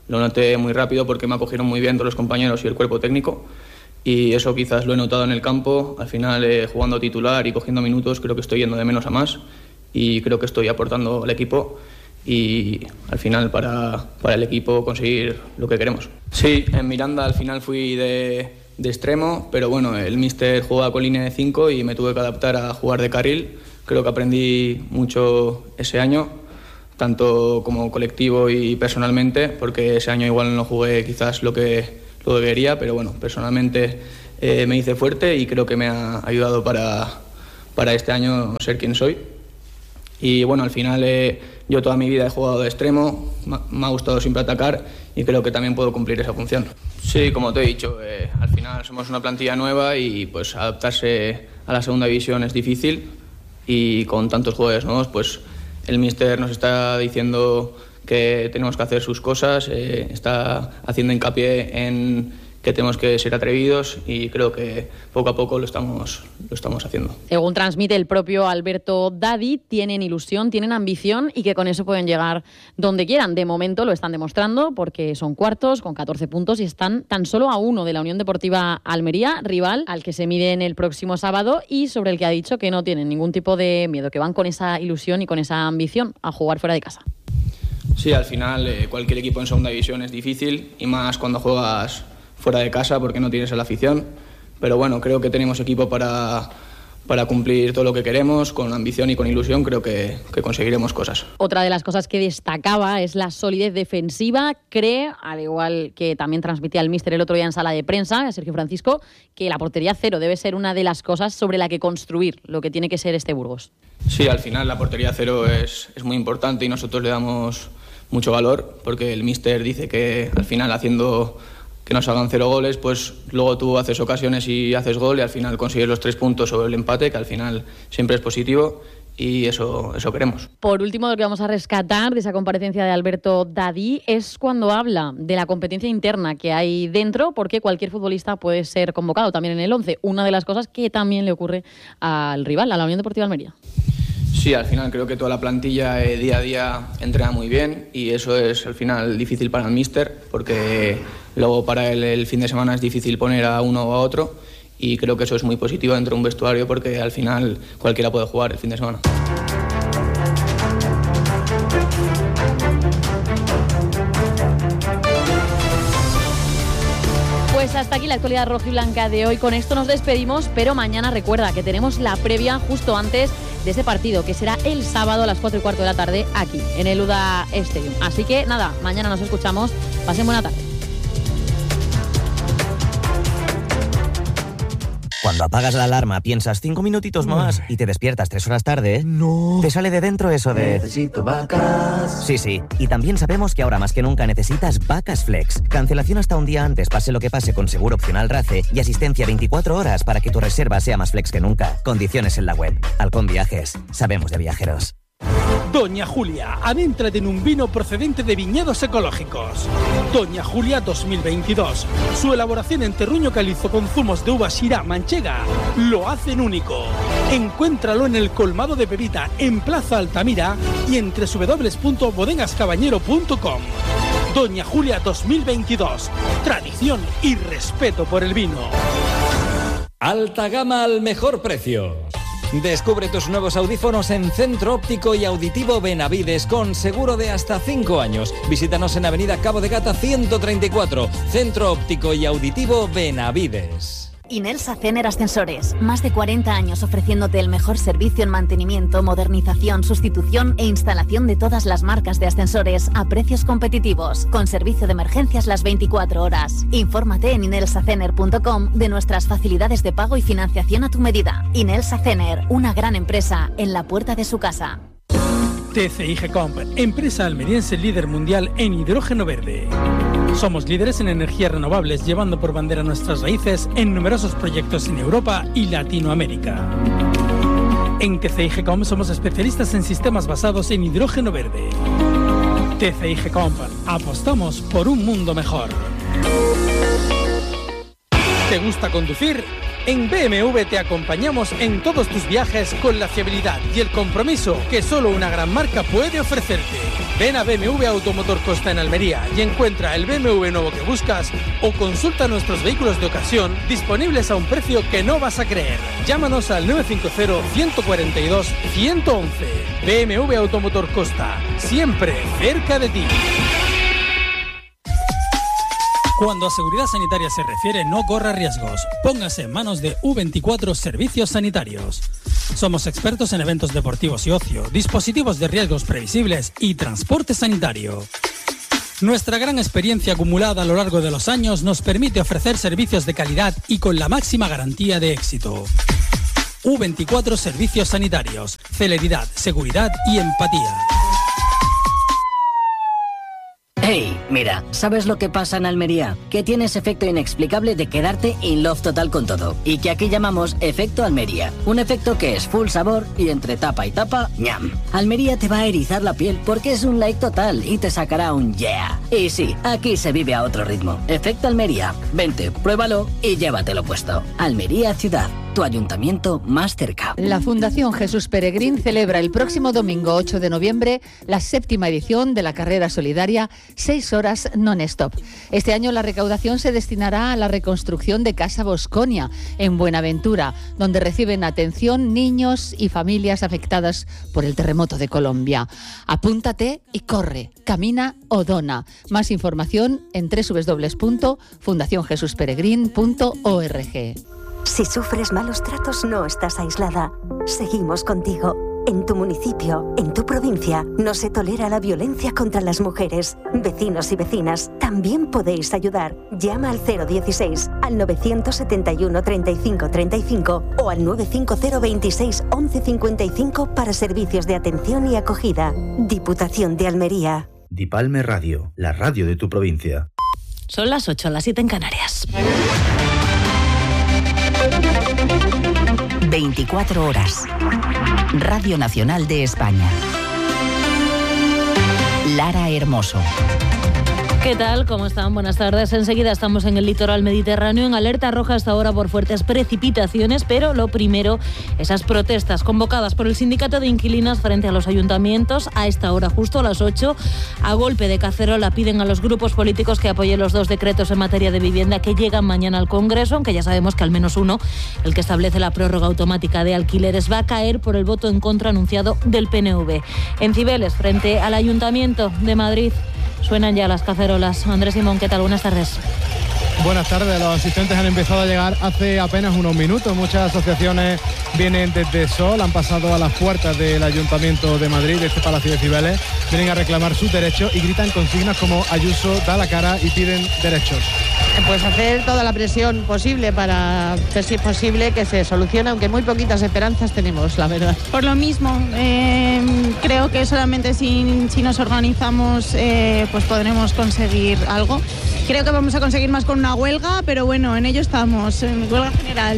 lo noté muy rápido porque me acogieron muy bien todos los compañeros y el cuerpo técnico. Y eso quizás lo he notado en el campo. Al final, eh, jugando titular y cogiendo minutos, creo que estoy yendo de menos a más. Y creo que estoy aportando al equipo. Y al final, para, para el equipo, conseguir lo que queremos. Sí, en Miranda al final fui de... de extremo, pero bueno, el míster jugaba con línea de cinco y me tuve que adaptar a jugar de carril. Creo que aprendí mucho ese año, tanto como colectivo y personalmente, porque ese año igual no jugué quizás lo que, lo que quería, pero bueno, personalmente eh, me hice fuerte y creo que me ha ayudado para, para este año ser quien soy. Y bueno, al final eh, yo toda mi vida he jugado de extremo, me ha gustado siempre atacar y creo que también puedo cumplir esa función. Sí, como te he dicho, eh, al final somos una plantilla nueva y pues adaptarse a la segunda división es difícil y con tantos jugadores nuevos pues el míster nos está diciendo que tenemos que hacer sus cosas, eh, está haciendo hincapié en que tenemos que ser atrevidos y creo que poco a poco lo estamos, lo estamos haciendo. Según transmite el propio Alberto Dadi, tienen ilusión, tienen ambición y que con eso pueden llegar donde quieran. De momento lo están demostrando porque son cuartos con catorce puntos y están tan solo a uno de la Unión Deportiva Almería, rival al que se miden el próximo sábado y sobre el que ha dicho que no tienen ningún tipo de miedo, que van con esa ilusión y con esa ambición a jugar fuera de casa. Sí, al final eh, cualquier equipo en segunda división es difícil y más cuando juegas fuera de casa porque no tienes a la afición, pero bueno, creo que tenemos equipo para, para cumplir todo lo que queremos, con ambición y con ilusión creo que, que conseguiremos cosas. Otra de las cosas que destacaba es la solidez defensiva. Cree, al igual que también transmitía el míster el otro día en sala de prensa, Sergio Francisco, que la portería cero debe ser una de las cosas sobre la que construir lo que tiene que ser este Burgos. Sí, al final la portería cero es, es muy importante y nosotros le damos mucho valor porque el míster dice que al final haciendo que nos hagan cero goles, pues luego tú haces ocasiones y haces gol y al final consigues los tres puntos sobre el empate, que al final siempre es positivo y eso, eso queremos. Por último, lo que vamos a rescatar de esa comparecencia de Alberto Dadi es cuando habla de la competencia interna que hay dentro, porque cualquier futbolista puede ser convocado también en el once, una de las cosas que también le ocurre al rival, a la Unión Deportiva Almería. Sí, al final creo que toda la plantilla eh, día a día entrena muy bien y eso es al final difícil para el míster porque luego para él el fin de semana es difícil poner a uno o a otro y creo que eso es muy positivo dentro de un vestuario porque al final cualquiera puede jugar el fin de semana. Pues hasta aquí la actualidad rojiblanca de hoy. Con esto nos despedimos, pero mañana recuerda que tenemos la previa justo antes de ese partido, que será el sábado a las cuatro y cuarto de la tarde aquí, en el U D A Stadium. Así que nada, mañana nos escuchamos. Pasen buena tarde. Cuando apagas la alarma piensas cinco minutitos más y te despiertas tres horas tarde, no. Te sale de dentro eso de... Necesito vacas. Sí, sí. Y también sabemos que ahora más que nunca necesitas Vacas Flex. Cancelación hasta un día antes, pase lo que pase, con seguro opcional RACE y asistencia veinticuatro horas para que tu reserva sea más flex que nunca. Condiciones en la web. Halcón Viajes. Sabemos de viajeros. Doña Julia, adéntrate en un vino procedente de viñedos ecológicos. Doña Julia dos mil veintidós. Su elaboración en terruño calizo con zumos de uva Syrah manchega lo hacen único. Encuéntralo en el colmado de Pepita, en Plaza Altamira y en doble u doble u doble u punto bodegas cabañero punto com. Doña Julia dos mil veintidós. Tradición y respeto por el vino. Alta gama al mejor precio. Descubre tus nuevos audífonos en Centro Óptico y Auditivo Benavides con seguro de hasta cinco años. Visítanos en Avenida Cabo de Gata ciento treinta y cuatro, Centro Óptico y Auditivo Benavides. Inelsa Cener Ascensores. Más de cuarenta años ofreciéndote el mejor servicio en mantenimiento, modernización, sustitución e instalación de todas las marcas de ascensores a precios competitivos, con servicio de emergencias las veinticuatro horas. Infórmate en inelsa cener punto com de nuestras facilidades de pago y financiación a tu medida. Inelsa Cener, una gran empresa en la puerta de su casa. T C I Gecomp, empresa almeriense líder mundial en hidrógeno verde. Somos líderes en energías renovables, llevando por bandera nuestras raíces en numerosos proyectos en Europa y Latinoamérica. En T C I Gecomp somos especialistas en sistemas basados en hidrógeno verde. T C I Gecomp, apostamos por un mundo mejor. ¿Te gusta conducir? En B M W te acompañamos en todos tus viajes con la fiabilidad y el compromiso que solo una gran marca puede ofrecerte. Ven a B M W Automotor Costa en Almería y encuentra el B M W nuevo que buscas o consulta nuestros vehículos de ocasión disponibles a un precio que no vas a creer. Llámanos al nueve cinco cero, uno cuatro dos, uno uno uno. B M W Automotor Costa, siempre cerca de ti. Cuando a seguridad sanitaria se refiere, no corra riesgos. Póngase en manos de U veinticuatro Servicios Sanitarios. Somos expertos en eventos deportivos y ocio, dispositivos de riesgos previsibles y transporte sanitario. Nuestra gran experiencia acumulada a lo largo de los años nos permite ofrecer servicios de calidad y con la máxima garantía de éxito. U veinticuatro Servicios Sanitarios. Celeridad, seguridad y empatía. Hey, mira, ¿sabes lo que pasa en Almería? Que tienes efecto inexplicable de quedarte in love total con todo. Y que aquí llamamos efecto Almería. Un efecto que es full sabor y entre tapa y tapa, ñam. Almería te va a erizar la piel porque es un like total y te sacará un yeah. Y sí, aquí se vive a otro ritmo. Efecto Almería. Vente, pruébalo y llévatelo puesto. Almería Ciudad. Tu ayuntamiento más cerca. La Fundación Jesús Peregrín celebra el próximo domingo ocho de noviembre la séptima edición de la carrera solidaria seis horas non-stop. Este año la recaudación se destinará a la reconstrucción de Casa Bosconia en Buenaventura, donde reciben atención niños y familias afectadas por el terremoto de Colombia. Apúntate y corre, camina o dona. Más información en doble u doble u doble u punto fundación jesús peregrín punto org. Si sufres malos tratos, no estás aislada. Seguimos contigo. En tu municipio, en tu provincia, no se tolera la violencia contra las mujeres. Vecinos y vecinas, también podéis ayudar. Llama al cero dieciséis, al novecientos setenta y uno, treinta y cinco, treinta y cinco o al nueve cinco cero, veintiséis, once cincuenta y cinco para servicios de atención y acogida. Diputación de Almería. Dipalme Radio, la radio de tu provincia. Son las ocho, las siete en Canarias. veinticuatro horas. Radio Nacional de España. Lara Hermoso. ¿Qué tal? ¿Cómo están? Buenas tardes. Enseguida estamos en el litoral mediterráneo en alerta roja hasta ahora por fuertes precipitaciones, pero lo primero, esas protestas convocadas por el sindicato de inquilinos frente a los ayuntamientos a esta hora, justo a las ocho, a golpe de cacerola piden a los grupos políticos que apoyen los dos decretos en materia de vivienda que llegan mañana al Congreso, aunque ya sabemos que al menos uno, el que establece la prórroga automática de alquileres, va a caer por el voto en contra anunciado del P N V. En Cibeles, frente al Ayuntamiento de Madrid, suenan ya las cacerolas. Andrés Simón, ¿qué tal? Buenas tardes. Buenas tardes. Los asistentes han empezado a llegar hace apenas unos minutos. Muchas asociaciones vienen desde Sol, han pasado a las puertas del Ayuntamiento de Madrid, de este Palacio de Cibeles, vienen a reclamar sus derechos y gritan consignas como Ayuso da la cara y piden derechos. Pues hacer toda la presión posible para ver si es posible que se solucione, aunque muy poquitas esperanzas tenemos, la verdad. Por lo mismo, eh, creo que solamente si, si nos organizamos eh, pues podremos conseguir algo. Creo que vamos a conseguir más con una huelga, pero bueno, en ello estamos, en huelga general.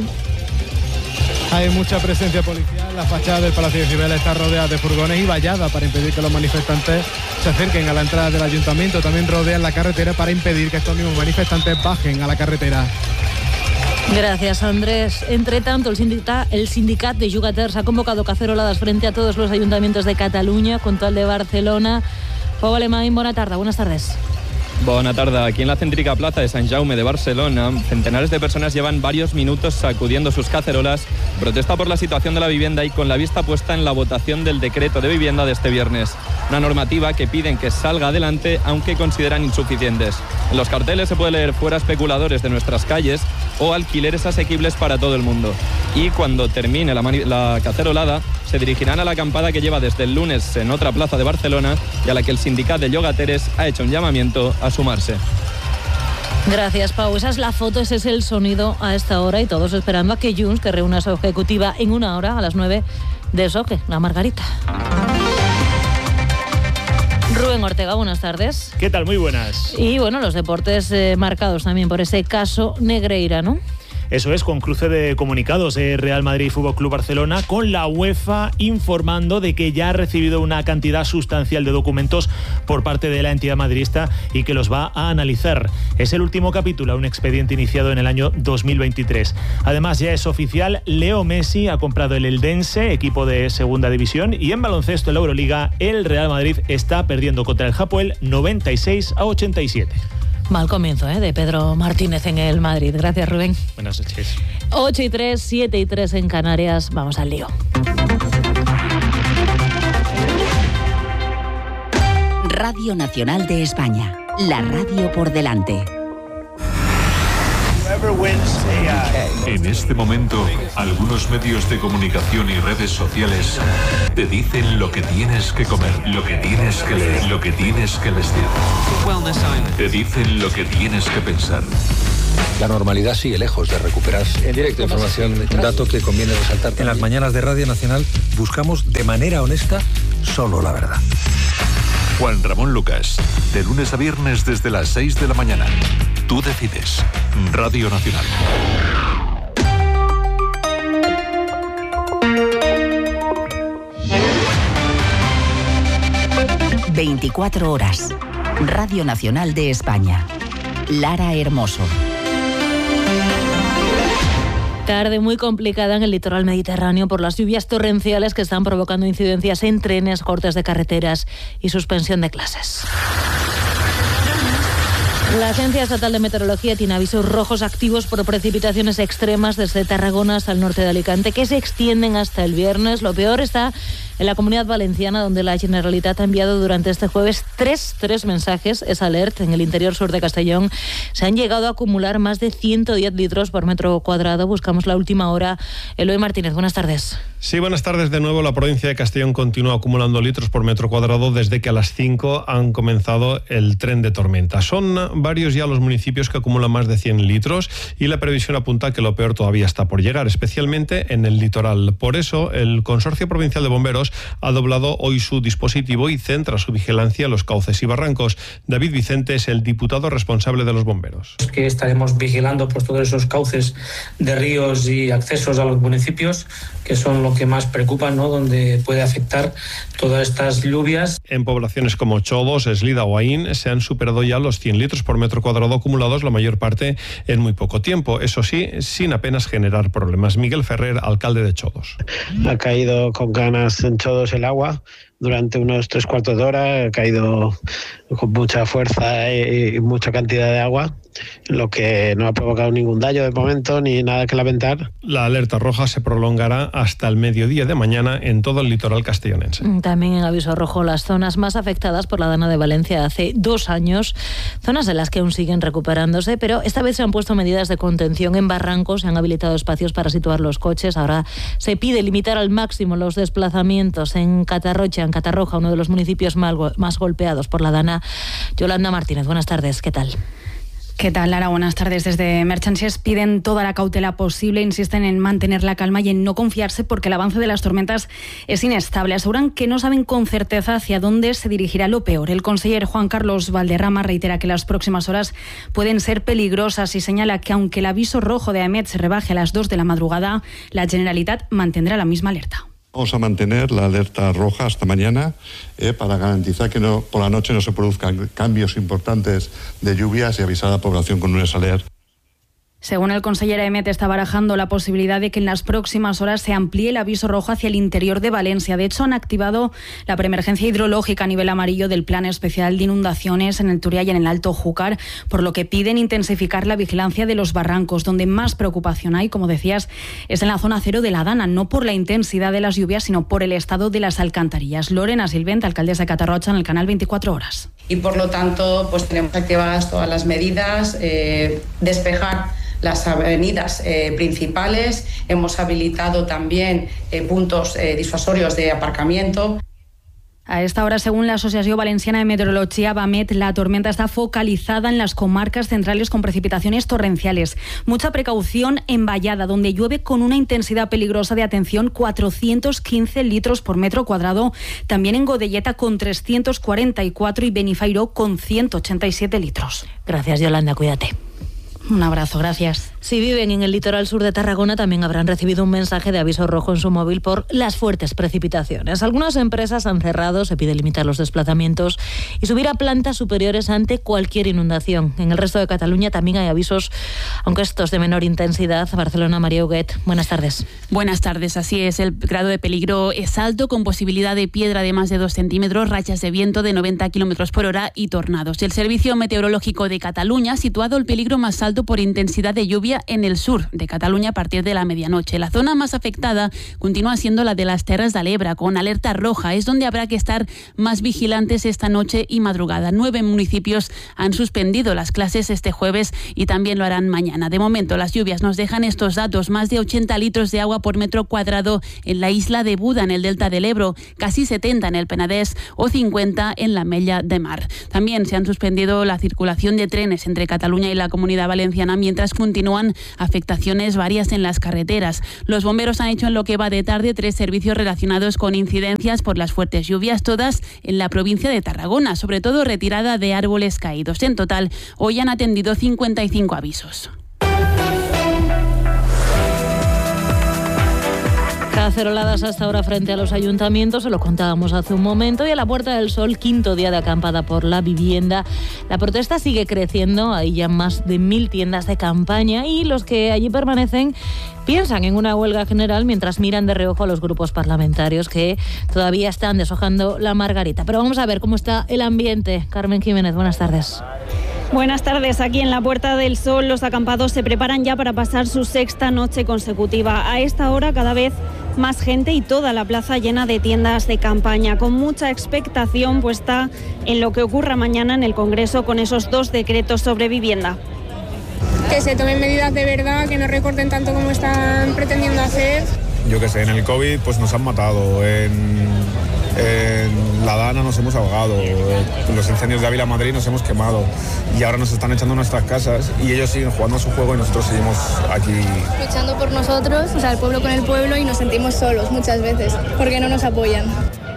Hay mucha presencia policial, la fachada del Palacio de Cibeles está rodeada de furgones y vallada para impedir que los manifestantes se acerquen a la entrada del ayuntamiento. También rodean la carretera para impedir que estos mismos manifestantes bajen a la carretera. Gracias, Andrés. Entre tanto, el sindicat, el sindicat de Jugaters ha convocado caceroladas frente a todos los ayuntamientos de Cataluña, junto al de Barcelona. Pau Alemany, buena tarde, buenas tardes. Bona tarda. Aquí en la céntrica plaza de Sant Jaume de Barcelona, centenares de personas llevan varios minutos sacudiendo sus cacerolas, protesta por la situación de la vivienda y con la vista puesta en la votación del decreto de vivienda de este viernes. Una normativa que piden que salga adelante, aunque consideran insuficientes. En los carteles se puede leer fuera especuladores de nuestras calles o alquileres asequibles para todo el mundo. Y cuando termine la, la cacerolada, se dirigirán a la acampada que lleva desde el lunes en otra plaza de Barcelona y a la que el sindicat de llogateres ha hecho un llamamiento a sumarse. Gracias, Pau. Esa es la foto, ese es el sonido a esta hora y todos esperando a que Junts, que reúne a su ejecutiva en una hora, a las nueve, deshoje la Margarita. Rubén Ortega, buenas tardes. ¿Qué tal? Muy buenas. Y bueno, los deportes eh, marcados también por ese caso Negreira, ¿no? Eso es, con cruce de comunicados de Real Madrid y Fútbol Club Barcelona, con la UEFA informando de que ya ha recibido una cantidad sustancial de documentos por parte de la entidad madridista y que los va a analizar. Es el último capítulo a un expediente iniciado en el año dos mil veintitrés. Además, ya es oficial, Leo Messi ha comprado el Eldense, equipo de segunda división, y en baloncesto en la Euroliga, el Real Madrid está perdiendo contra el Hapoel noventa y seis a ochenta y siete. Mal comienzo ¿eh? de Pedro Martínez en el Madrid. Gracias, Rubén. Buenas noches. ocho y tres, siete y tres en Canarias. Vamos al lío. Radio Nacional de España. La radio por delante. En este momento, algunos medios de comunicación y redes sociales te dicen lo que tienes que comer, lo que tienes que leer, lo que tienes que vestir. Te dicen lo que tienes que pensar. La normalidad sigue lejos de recuperarse. En directo, información, un dato que conviene resaltar. En las mañanas de Radio Nacional buscamos de manera honesta solo la verdad. Juan Ramón Lucas, de lunes a viernes desde las seis de la mañana. Tú decides. Radio Nacional. veinticuatro horas. Radio Nacional de España. Lara Hermoso. Tarde muy complicada en el litoral mediterráneo por las lluvias torrenciales que están provocando incidencias en trenes, cortes de carreteras y suspensión de clases. La Agencia Estatal de Meteorología tiene avisos rojos activos por precipitaciones extremas desde Tarragona hasta el norte de Alicante, que se extienden hasta el viernes. Lo peor está en la Comunidad Valenciana, donde la Generalitat ha enviado durante este jueves tres, tres mensajes, es alert. En el interior sur de Castellón se han llegado a acumular más de ciento diez litros por metro cuadrado. Buscamos la última hora. Eloy Martínez, buenas tardes. Sí, buenas tardes de nuevo. La provincia de Castellón continúa acumulando litros por metro cuadrado desde que a las cinco han comenzado el tren de tormenta. Son varios ya los municipios que acumulan más de cien litros y la previsión apunta que lo peor todavía está por llegar, especialmente en el litoral. Por eso, el Consorcio Provincial de Bomberos ha doblado hoy su dispositivo y centra su vigilancia en los cauces y barrancos. David Vicente es el diputado responsable de los bomberos. Es que estaremos vigilando pues, todos esos cauces de ríos y accesos a los municipios, que son lo que más preocupa, ¿no? Donde puede afectar todas estas lluvias. En poblaciones como Chodos, Eslida o Aín se han superado ya los cien litros por metro cuadrado acumulados, la mayor parte en muy poco tiempo. Eso sí, sin apenas generar problemas. Miguel Ferrer, alcalde de Chodos. Ha caído con ganas en Chodos el agua durante unos tres cuartos de hora, ha caído con mucha fuerza y mucha cantidad de agua, lo que no ha provocado ningún daño de momento ni nada que lamentar. La alerta roja se prolongará hasta el mediodía de mañana en todo el litoral castellonense. También en aviso rojo las zonas más afectadas por la Dana de Valencia hace dos años, zonas de las que aún siguen recuperándose, pero esta vez se han puesto medidas de contención en barrancos, se han habilitado espacios para situar los coches. Ahora se pide limitar al máximo los desplazamientos en Catarrocha, en Catarroja, uno de los municipios más golpeados por la Dana. Yolanda Martínez, buenas tardes, ¿qué tal? ¿Qué tal, Lara? Buenas tardes. Desde Merchansies piden toda la cautela posible, insisten en mantener la calma y en no confiarse porque el avance de las tormentas es inestable. Aseguran que no saben con certeza hacia dónde se dirigirá lo peor. El conseller Juan Carlos Valderrama reitera que las próximas horas pueden ser peligrosas y señala que aunque el aviso rojo de AEMET se rebaje a las dos de la madrugada, la Generalitat mantendrá la misma alerta. Vamos a mantener la alerta roja hasta mañana eh, para garantizar que no, por la noche no se produzcan cambios importantes de lluvias y avisar a la población con lunes alert. Según el consejero AEMET, está barajando la posibilidad de que en las próximas horas se amplíe el aviso rojo hacia el interior de Valencia. De hecho, han activado la preemergencia hidrológica a nivel amarillo del Plan Especial de Inundaciones en el Turia y en el Alto Júcar, por lo que piden intensificar la vigilancia de los barrancos. Donde más preocupación hay, como decías, es en la zona cero de la Dana, no por la intensidad de las lluvias, sino por el estado de las alcantarillas. Lorena Silvent, alcaldesa de Catarrocha, en el canal veinticuatro horas. Y por lo tanto, pues tenemos activadas todas las medidas, eh, despejar las avenidas eh, principales, hemos habilitado también eh, puntos eh, disuasorios de aparcamiento. A esta hora, según la Asociación Valenciana de Meteorología, VAMET, la tormenta está focalizada en las comarcas centrales con precipitaciones torrenciales. Mucha precaución en Vallada, donde llueve con una intensidad peligrosa de, atención, cuatrocientos quince litros por metro cuadrado. También en Godelleta con trescientos cuarenta y cuatro y Benifairó con ciento ochenta y siete litros. Gracias, Yolanda, cuídate. Un abrazo, gracias. Si viven en el litoral sur de Tarragona, también habrán recibido un mensaje de aviso rojo en su móvil por las fuertes precipitaciones. Algunas empresas han cerrado, se pide limitar los desplazamientos y subir a plantas superiores ante cualquier inundación. En el resto de Cataluña también hay avisos, aunque estos de menor intensidad. Barcelona, María Huguet, buenas tardes. Buenas tardes, así es. El grado de peligro es alto, con posibilidad de piedra de más de dos centímetros, rachas de viento de noventa kilómetros por hora y tornados. El Servicio Meteorológico de Cataluña ha situado el peligro más alto por intensidad de lluvia en el sur de Cataluña a partir de la medianoche. La zona más afectada continúa siendo la de las Terres de l'Ebre, con alerta roja. Es donde habrá que estar más vigilantes esta noche y madrugada. Nueve municipios han suspendido las clases este jueves y también lo harán mañana. De momento, las lluvias nos dejan estos datos: más de ochenta litros de agua por metro cuadrado en la isla de Buda, en el delta del Ebro, casi setenta en el Penedés o cincuenta en la Mella de Mar. También se han suspendido la circulación de trenes entre Cataluña y la Comunidad Valenciana, mientras continúan afectaciones varias en las carreteras. Los bomberos han hecho en lo que va de tarde tres servicios relacionados con incidencias por las fuertes lluvias, todas en la provincia de Tarragona, sobre todo retirada de árboles caídos. En total, hoy han atendido cincuenta y cinco avisos. Caceroladas hasta ahora frente a los ayuntamientos, se lo contábamos hace un momento, y a la Puerta del Sol, quinto día de acampada por la vivienda. La protesta sigue creciendo, hay ya más de mil tiendas de campaña y los que allí permanecen piensan en una huelga general mientras miran de reojo a los grupos parlamentarios que todavía están deshojando la margarita. Pero vamos a ver cómo está el ambiente. Carmen Jiménez, buenas tardes. Buenas tardes. Aquí en la Puerta del Sol los acampados se preparan ya para pasar su sexta noche consecutiva. A esta hora cada vez más gente y toda la plaza llena de tiendas de campaña, con mucha expectación puesta en lo que ocurra mañana en el Congreso con esos dos decretos sobre vivienda. Que se tomen medidas de verdad, que no recorten tanto como están pretendiendo hacer. Yo qué sé, en el COVID pues nos han matado, en, en la Dana nos hemos ahogado, en los incendios de Ávila Madrid nos hemos quemado y ahora nos están echando nuestras casas y ellos siguen jugando a su juego y nosotros seguimos aquí. Luchando por nosotros, o sea, el pueblo con el pueblo, y nos sentimos solos muchas veces porque no nos apoyan.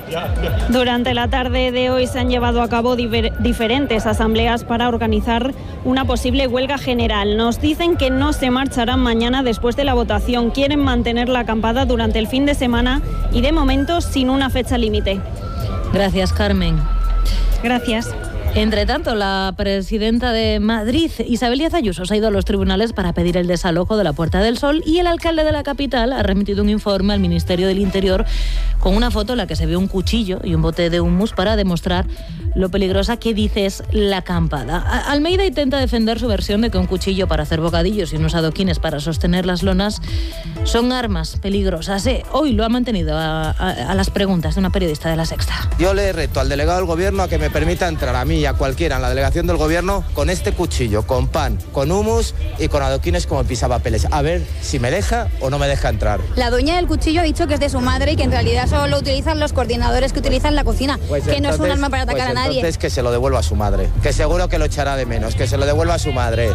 Durante la tarde de hoy se han llevado a cabo diver- diferentes asambleas para organizar una posible huelga general. Nos dicen que no se marcharán mañana después de la votación. Quieren mantener la acampada durante el fin de semana y de momento sin una fecha límite. Gracias, Carmen. Gracias. Entre tanto, la presidenta de Madrid, Isabel Díaz Ayuso, se ha ido a los tribunales para pedir el desalojo de la Puerta del Sol, y el alcalde de la capital ha remitido un informe al Ministerio del Interior con una foto en la que se ve un cuchillo y un bote de hummus para demostrar lo peligrosa que dice es la acampada. Almeida intenta defender su versión de que un cuchillo para hacer bocadillos y unos adoquines para sostener las lonas son armas peligrosas. Eh, hoy lo ha mantenido a, a, a las preguntas de una periodista de La Sexta. Yo le reto al delegado del gobierno a que me permita entrar a mí y a cualquiera en la delegación del gobierno con este cuchillo, con pan, con hummus y con adoquines como pisapapeles. A ver si me deja o no me deja entrar. La dueña del cuchillo ha dicho que es de su madre y que en realidad solo lo utilizan los coordinadores que utilizan la cocina, pues que entonces, no es un arma para atacar pues a nadie. Entonces que se lo devuelva a su madre, que seguro que lo echará de menos, que se lo devuelva a su madre.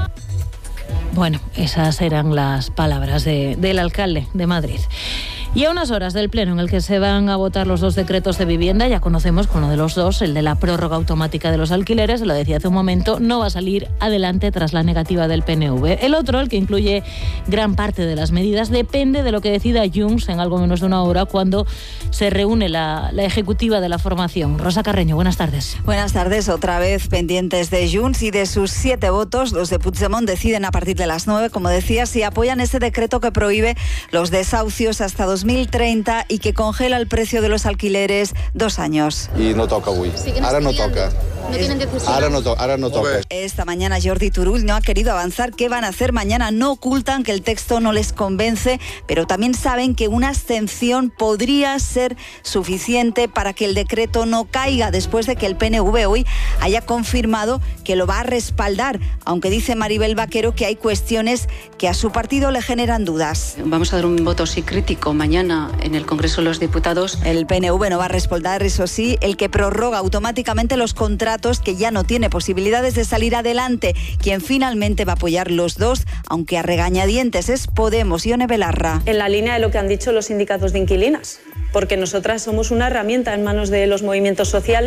Bueno, esas eran las palabras de, del alcalde de Madrid. Y a unas horas del pleno en el que se van a votar los dos decretos de vivienda, ya conocemos que uno de los dos, el de la prórroga automática de los alquileres, lo decía hace un momento, no va a salir adelante tras la negativa del P N V. El otro, el que incluye gran parte de las medidas, depende de lo que decida Junts en algo menos de una hora, cuando se reúne la, la ejecutiva de la formación. Rosa Carreño, buenas tardes. Buenas tardes, otra vez pendientes de Junts y de sus siete votos. Los de Puigdemont deciden a partir de las nueve, como decía, si apoyan ese decreto que prohíbe los desahucios hasta dos mil treinta y que congela el precio de los alquileres dos años. I no toca avui. Sí, no ara no toca. No tienen que fusilar. Ara no, to ara no toca. Esta mañana Jordi Turull no ha querido avanzar qué van a hacer mañana. No ocultan que el texto no les convence, pero también saben que una abstención podría ser suficiente para que el decreto no caiga, después de que el P N V hoy haya confirmado que lo va a respaldar, aunque dice Maribel Vaquero que hay cuestiones que a su partido le generan dudas. Vamos a dar un voto sí crítico mañana en el Congreso de los Diputados. El P N V no va a respaldar, eso sí, el que prorroga automáticamente los contratos, que ya no tiene posibilidades de salir adelante. Quien finalmente va a apoyar los dos, aunque a regañadientes, es Podemos. Ione Belarra. En la línea de lo que han dicho los sindicatos de inquilinas, porque nosotras somos una herramienta en manos de los movimientos sociales.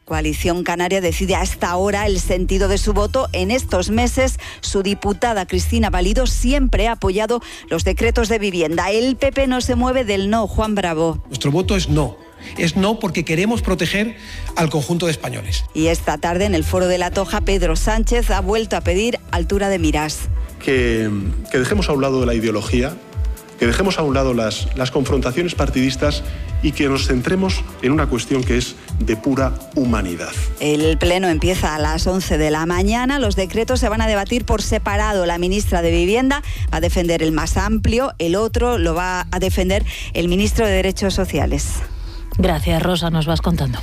Coalición Canaria decide hasta ahora el sentido de su voto. En estos meses, su diputada Cristina Valido siempre ha apoyado los decretos de vivienda. El P P no se mueve del no. Juan Bravo. Nuestro voto es no. Es no porque queremos proteger al conjunto de españoles. Y esta tarde en el Foro de la Toja, Pedro Sánchez ha vuelto a pedir altura de miras. Que, que dejemos a un lado la ideología, que dejemos a un lado las, las confrontaciones partidistas y que nos centremos en una cuestión que es de pura humanidad. El pleno empieza a las once de la mañana. Los decretos se van a debatir por separado. La ministra de Vivienda va a defender el más amplio, el otro lo va a defender el ministro de Derechos Sociales. Gracias, Rosa, nos vas contando.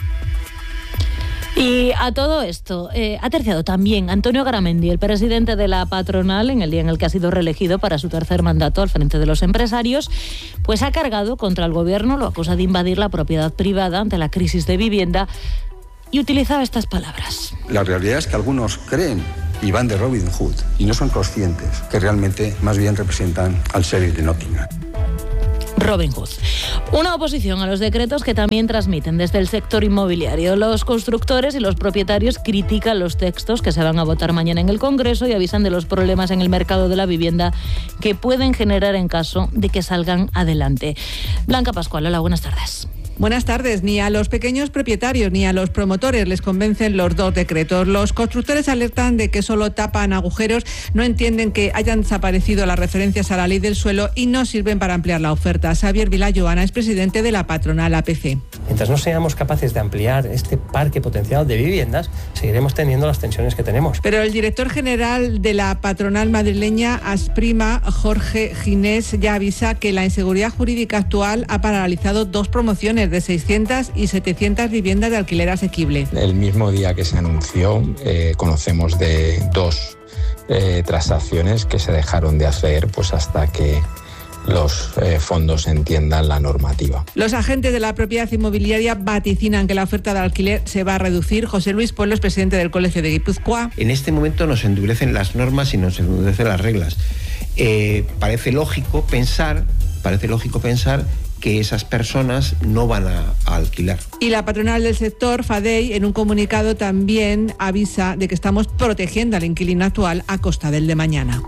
Y a todo esto, eh, ha terciado también Antonio Garamendi, el presidente de la patronal, en el día en el que ha sido reelegido para su tercer mandato al frente de los empresarios, pues ha cargado contra el gobierno, lo acusa de invadir la propiedad privada ante la crisis de vivienda y utilizaba estas palabras. La realidad es que algunos creen y van de Robin Hood y no son conscientes que realmente más bien representan al sheriff de Nottingham. Robin Hood. Una oposición a los decretos que también transmiten desde el sector inmobiliario. Los constructores y los propietarios critican los textos que se van a votar mañana en el Congreso y avisan de los problemas en el mercado de la vivienda que pueden generar en caso de que salgan adelante. Blanca Pascual, hola, buenas tardes. Buenas tardes. Ni a los pequeños propietarios ni a los promotores les convencen los dos decretos. Los constructores alertan de que solo tapan agujeros, no entienden que hayan desaparecido las referencias a la ley del suelo y no sirven para ampliar la oferta. Xavier Vilayoana es presidente de la patronal A P C. Mientras no seamos capaces de ampliar este parque potencial de viviendas, seguiremos teniendo las tensiones que tenemos. Pero el director general de la patronal madrileña Asprima, Jorge Ginés, ya avisa que la inseguridad jurídica actual ha paralizado dos promociones de seiscientas y setecientas viviendas de alquiler asequible. El mismo día que se anunció, eh, conocemos de dos eh, transacciones que se dejaron de hacer pues hasta que los eh, fondos entiendan la normativa. Los agentes de la propiedad inmobiliaria vaticinan que la oferta de alquiler se va a reducir. José Luis Pueblo es presidente del Colegio de Guipúzcoa. En este momento nos endurecen las normas y nos endurecen las reglas. Eh, parece lógico pensar, parece lógico pensar que esas personas no van a, a alquilar. Y la patronal del sector, Fadey, en un comunicado también avisa de que estamos protegiendo al inquilino actual a costa del de mañana.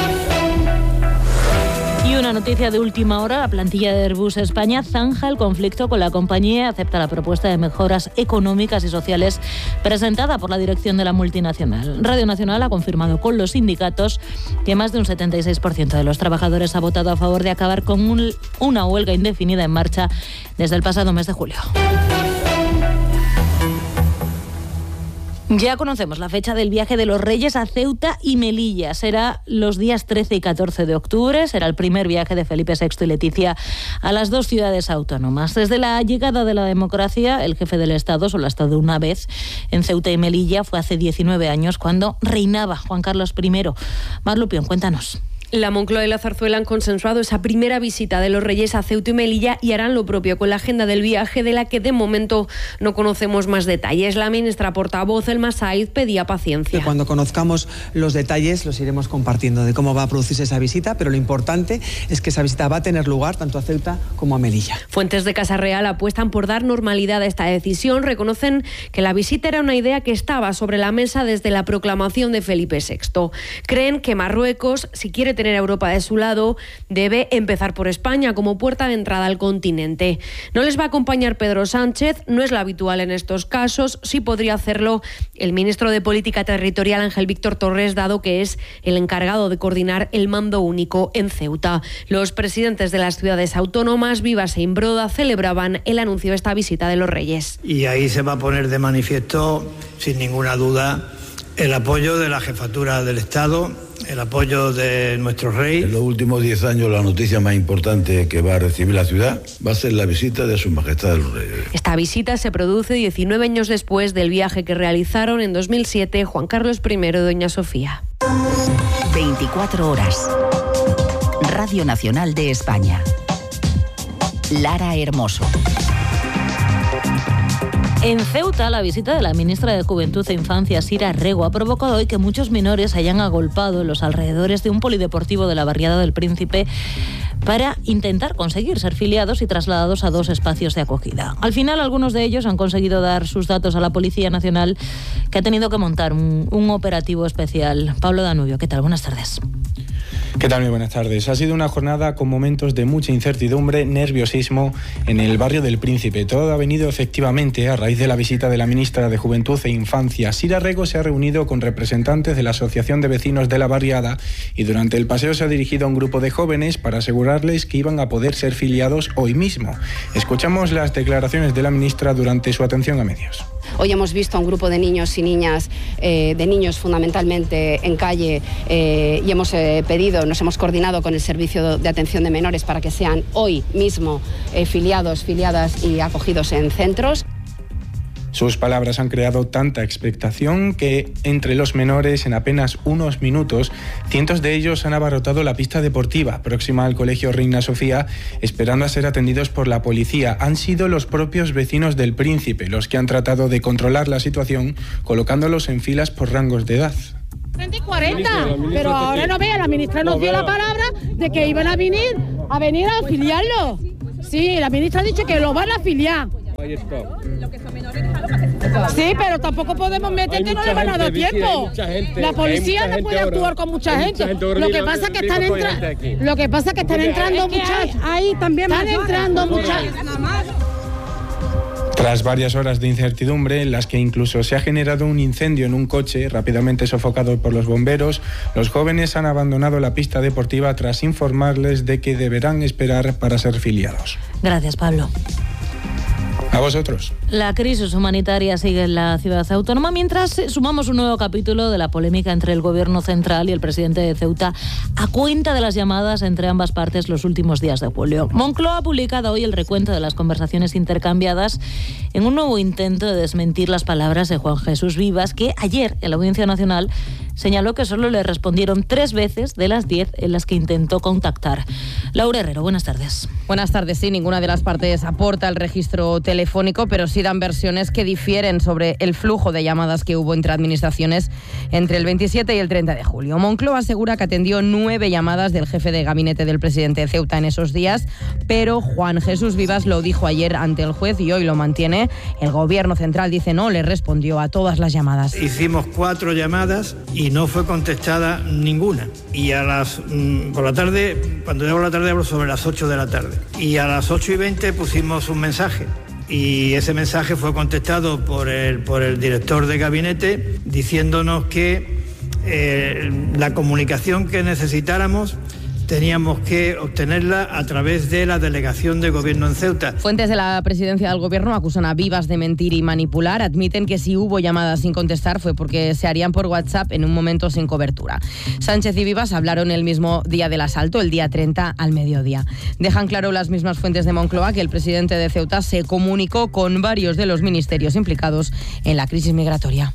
Y una noticia de última hora, la plantilla de Airbus España zanja el conflicto con la compañía, acepta la propuesta de mejoras económicas y sociales presentada por la dirección de la multinacional. Radio Nacional ha confirmado con los sindicatos que más de un setenta y seis por ciento de los trabajadores ha votado a favor de acabar con un, una huelga indefinida en marcha desde el pasado mes de julio. Ya conocemos la fecha del viaje de los Reyes a Ceuta y Melilla. Será los días trece y catorce de octubre. Será el primer viaje de Felipe sexto y Leticia a las dos ciudades autónomas. Desde la llegada de la democracia, el jefe del Estado solo ha estado una vez en Ceuta y Melilla. Fue hace diecinueve años cuando reinaba Juan Carlos primero. Mar Lupión, cuéntanos. La Moncloa y la Zarzuela han consensuado esa primera visita de los Reyes a Ceuta y Melilla y harán lo propio con la agenda del viaje, de la que de momento no conocemos más detalles. La ministra portavoz, Elma Said, pedía paciencia. Cuando conozcamos los detalles los iremos compartiendo de cómo va a producirse esa visita, pero lo importante es que esa visita va a tener lugar tanto a Ceuta como a Melilla. Fuentes de Casa Real apuestan por dar normalidad a esta decisión. Reconocen que la visita era una idea que estaba sobre la mesa desde la proclamación de Felipe sexto. Creen que Marruecos, si quiere tener a Europa de su lado, debe empezar por España como puerta de entrada al continente. No les va a acompañar Pedro Sánchez, no es lo habitual en estos casos, sí podría hacerlo el ministro de Política Territorial Ángel Víctor Torres, dado que es el encargado de coordinar el mando único en Ceuta. Los presidentes de las ciudades autónomas, Vivas e Imbroda, celebraban el anuncio de esta visita de los Reyes. Y ahí se va a poner de manifiesto, sin ninguna duda, el apoyo de la jefatura del Estado, el apoyo de nuestro rey. En los últimos diez años la noticia más importante que va a recibir la ciudad va a ser la visita de Su Majestad los Reyes. Esta visita se produce diecinueve años después del viaje que realizaron en dos mil siete Juan Carlos primero y doña Sofía. veinticuatro horas. Radio Nacional de España. Lara Hermoso. En Ceuta, la visita de la ministra de Juventud e Infancia, Sira Rego, ha provocado hoy que muchos menores hayan agolpado en los alrededores de un polideportivo de la barriada del Príncipe para intentar conseguir ser filiados y trasladados a dos espacios de acogida. Al final, algunos de ellos han conseguido dar sus datos a la Policía Nacional, que ha tenido que montar un, un operativo especial. Pablo Danubio, ¿qué tal? Buenas tardes. ¿Qué tal? Muy buenas tardes. Ha sido una jornada con momentos de mucha incertidumbre, nerviosismo en el barrio del Príncipe. Todo ha venido efectivamente a raíz de la visita de la ministra de Juventud e Infancia. Sira Rego se ha reunido con representantes de la Asociación de Vecinos de la Barriada y durante el paseo se ha dirigido a un grupo de jóvenes para asegurarles que iban a poder ser filiados hoy mismo. Escuchamos las declaraciones de la ministra durante su atención a medios. Hoy hemos visto a un grupo de niños y niñas, eh, de niños fundamentalmente en calle, eh, y hemos eh, pedido, nos hemos coordinado con el Servicio de Atención de Menores para que sean hoy mismo eh, filiados, filiadas y acogidos en centros. Sus palabras han creado tanta expectación que entre los menores, en apenas unos minutos, cientos de ellos han abarrotado la pista deportiva próxima al Colegio Reina Sofía, esperando a ser atendidos por la policía. Han sido los propios vecinos del Príncipe los que han tratado de controlar la situación, colocándolos en filas por rangos de edad. treinta y cuarenta, pero ahora no vea, la ministra nos dio la palabra de que iban a venir, a venir a afiliarlo. Sí, la ministra ha dicho que lo van a afiliar. Sí, pero tampoco podemos meter que no le van a dar tiempo. La policía no puede actuar con mucha gente. Lo que pasa es que están entrando, lo que pasa es que están entrando muchas, ahí también están entrando muchas. Tras varias horas de incertidumbre, en las que incluso se ha generado un incendio en un coche rápidamente sofocado por los bomberos, los jóvenes han abandonado la pista deportiva tras informarles de que deberán esperar para ser filiados. Gracias, Pablo. A vosotros. La crisis humanitaria sigue en la ciudad autónoma, mientras sumamos un nuevo capítulo de la polémica entre el Gobierno central y el presidente de Ceuta a cuenta de las llamadas entre ambas partes los últimos días de julio. Moncloa ha publicado hoy el recuento de las conversaciones intercambiadas en un nuevo intento de desmentir las palabras de Juan Jesús Vivas, que ayer en la Audiencia Nacional señaló que solo le respondieron tres veces de las diez en las que intentó contactar. Laura Herrero, buenas tardes. Buenas tardes. Sí, ninguna de las partes aporta el registro telefónico, pero sí dan versiones que difieren sobre el flujo de llamadas que hubo entre administraciones entre el veintisiete y el treinta de julio. Moncloa asegura que atendió nueve llamadas del jefe de gabinete del presidente de Ceuta en esos días, pero Juan Jesús Vivas lo dijo ayer ante el juez y hoy lo mantiene. El Gobierno central dice no le respondió a todas las llamadas. Hicimos cuatro llamadas y no fue contestada ninguna. Y a las mmm, por la tarde, cuando llego a la tarde hablo sobre las ocho de la tarde. Y a las ocho y veinte pusimos un mensaje. Y ese mensaje fue contestado por el, por el director de gabinete diciéndonos que eh, la comunicación que necesitáramos teníamos que obtenerla a través de la delegación de gobierno en Ceuta. Fuentes de la presidencia del gobierno acusan a Vivas de mentir y manipular. Admiten que si hubo llamadas sin contestar fue porque se harían por WhatsApp en un momento sin cobertura. Sánchez y Vivas hablaron el mismo día del asalto, el día treinta al mediodía. Dejan claro las mismas fuentes de Moncloa que el presidente de Ceuta se comunicó con varios de los ministerios implicados en la crisis migratoria.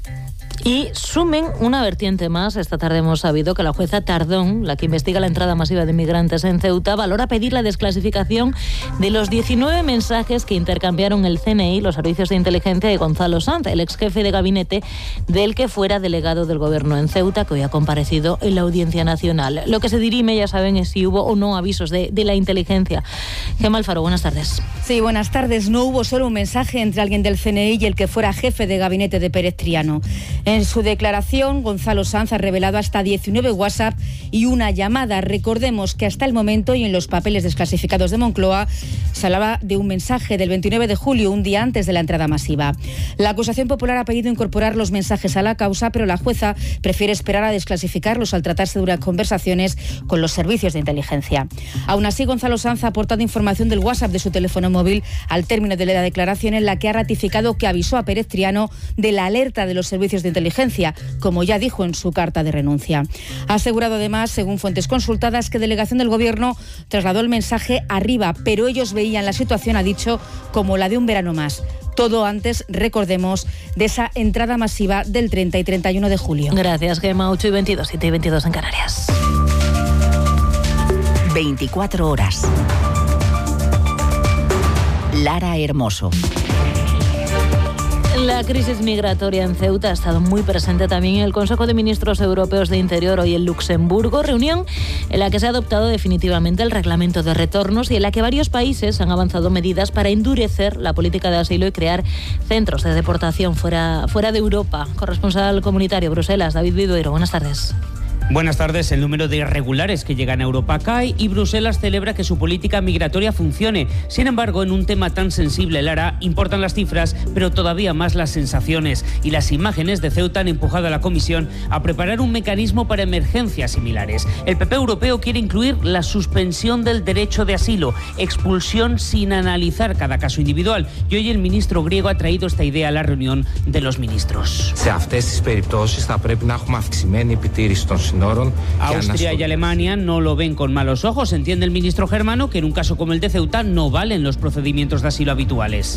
Y sumen una vertiente más. Esta tarde hemos sabido que la jueza Tardón, la que investiga la entrada masiva de migrantes en Ceuta, valora pedir la desclasificación de los diecinueve mensajes que intercambiaron el C N I, los servicios de inteligencia, y Gonzalo Sanz, el ex jefe de gabinete del que fuera delegado del gobierno en Ceuta, que hoy ha comparecido en la Audiencia Nacional. Lo que se dirime, ya saben, es si hubo o no avisos de, de la inteligencia. Gemma Alfaro, buenas tardes. Sí, buenas tardes. No hubo solo un mensaje entre alguien del C N I y el que fuera jefe de gabinete de Pérez Triano. En su declaración, Gonzalo Sanz ha revelado hasta diecinueve WhatsApp y una llamada. Recordemos que hasta el momento y en los papeles desclasificados de Moncloa se hablaba de un mensaje del veintinueve de julio, un día antes de la entrada masiva. La acusación popular ha pedido incorporar los mensajes a la causa, pero la jueza prefiere esperar a desclasificarlos al tratarse de unas conversaciones con los servicios de inteligencia. Aún así, Gonzalo Sanz ha aportado información del WhatsApp de su teléfono móvil al término de la declaración, en la que ha ratificado que avisó a Pérez Triano de la alerta de los servicios de inteligencia, como ya dijo en su carta de renuncia. Ha asegurado además, según fuentes consultadas, que delegación del Gobierno trasladó el mensaje arriba, pero ellos veían la situación, ha dicho, como la de un verano más. Todo antes, recordemos, de esa entrada masiva del treinta y treinta y uno de julio. Gracias, Gemma. ocho y veintidós, siete y veintidós en Canarias. veinticuatro horas. Lara Hermoso. La crisis migratoria en Ceuta ha estado muy presente también en el Consejo de Ministros Europeos de Interior hoy en Luxemburgo, reunión en la que se ha adoptado definitivamente el reglamento de retornos y en la que varios países han avanzado medidas para endurecer la política de asilo y crear centros de deportación fuera, fuera de Europa. Corresponsal comunitario Bruselas, David Vidueiro, buenas tardes. Buenas tardes. El número de irregulares que llegan a Europa cae y Bruselas celebra que su política migratoria funcione. Sin embargo, en un tema tan sensible, Lara, importan las cifras, pero todavía más las sensaciones. Y las imágenes de Ceuta han empujado a la Comisión a preparar un mecanismo para emergencias similares. El P P europeo quiere incluir la suspensión del derecho de asilo, expulsión sin analizar cada caso individual. Y hoy el ministro griego ha traído esta idea a la reunión de los ministros. Austria y Alemania no lo ven con malos ojos. Entiende el ministro germano que en un caso como el de Ceuta no valen los procedimientos de asilo habituales.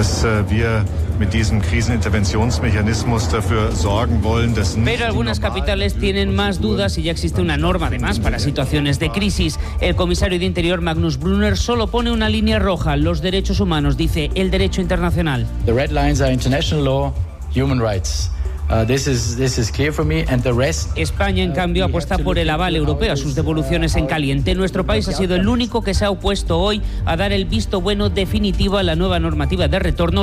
Pero algunas capitales tienen más dudas y ya existe una norma además para situaciones de crisis. El comisario de Interior, Magnus Brunner, solo pone una línea roja: los derechos humanos, dice el derecho internacional. The red lines are international law, human rights. Uh, this is, this is clear for me, and the rest, España, en cambio, apuesta por el aval europeo a sus devoluciones en caliente. Nuestro país ha sido el único que se ha opuesto hoy a dar el visto bueno definitivo a la nueva normativa de retorno.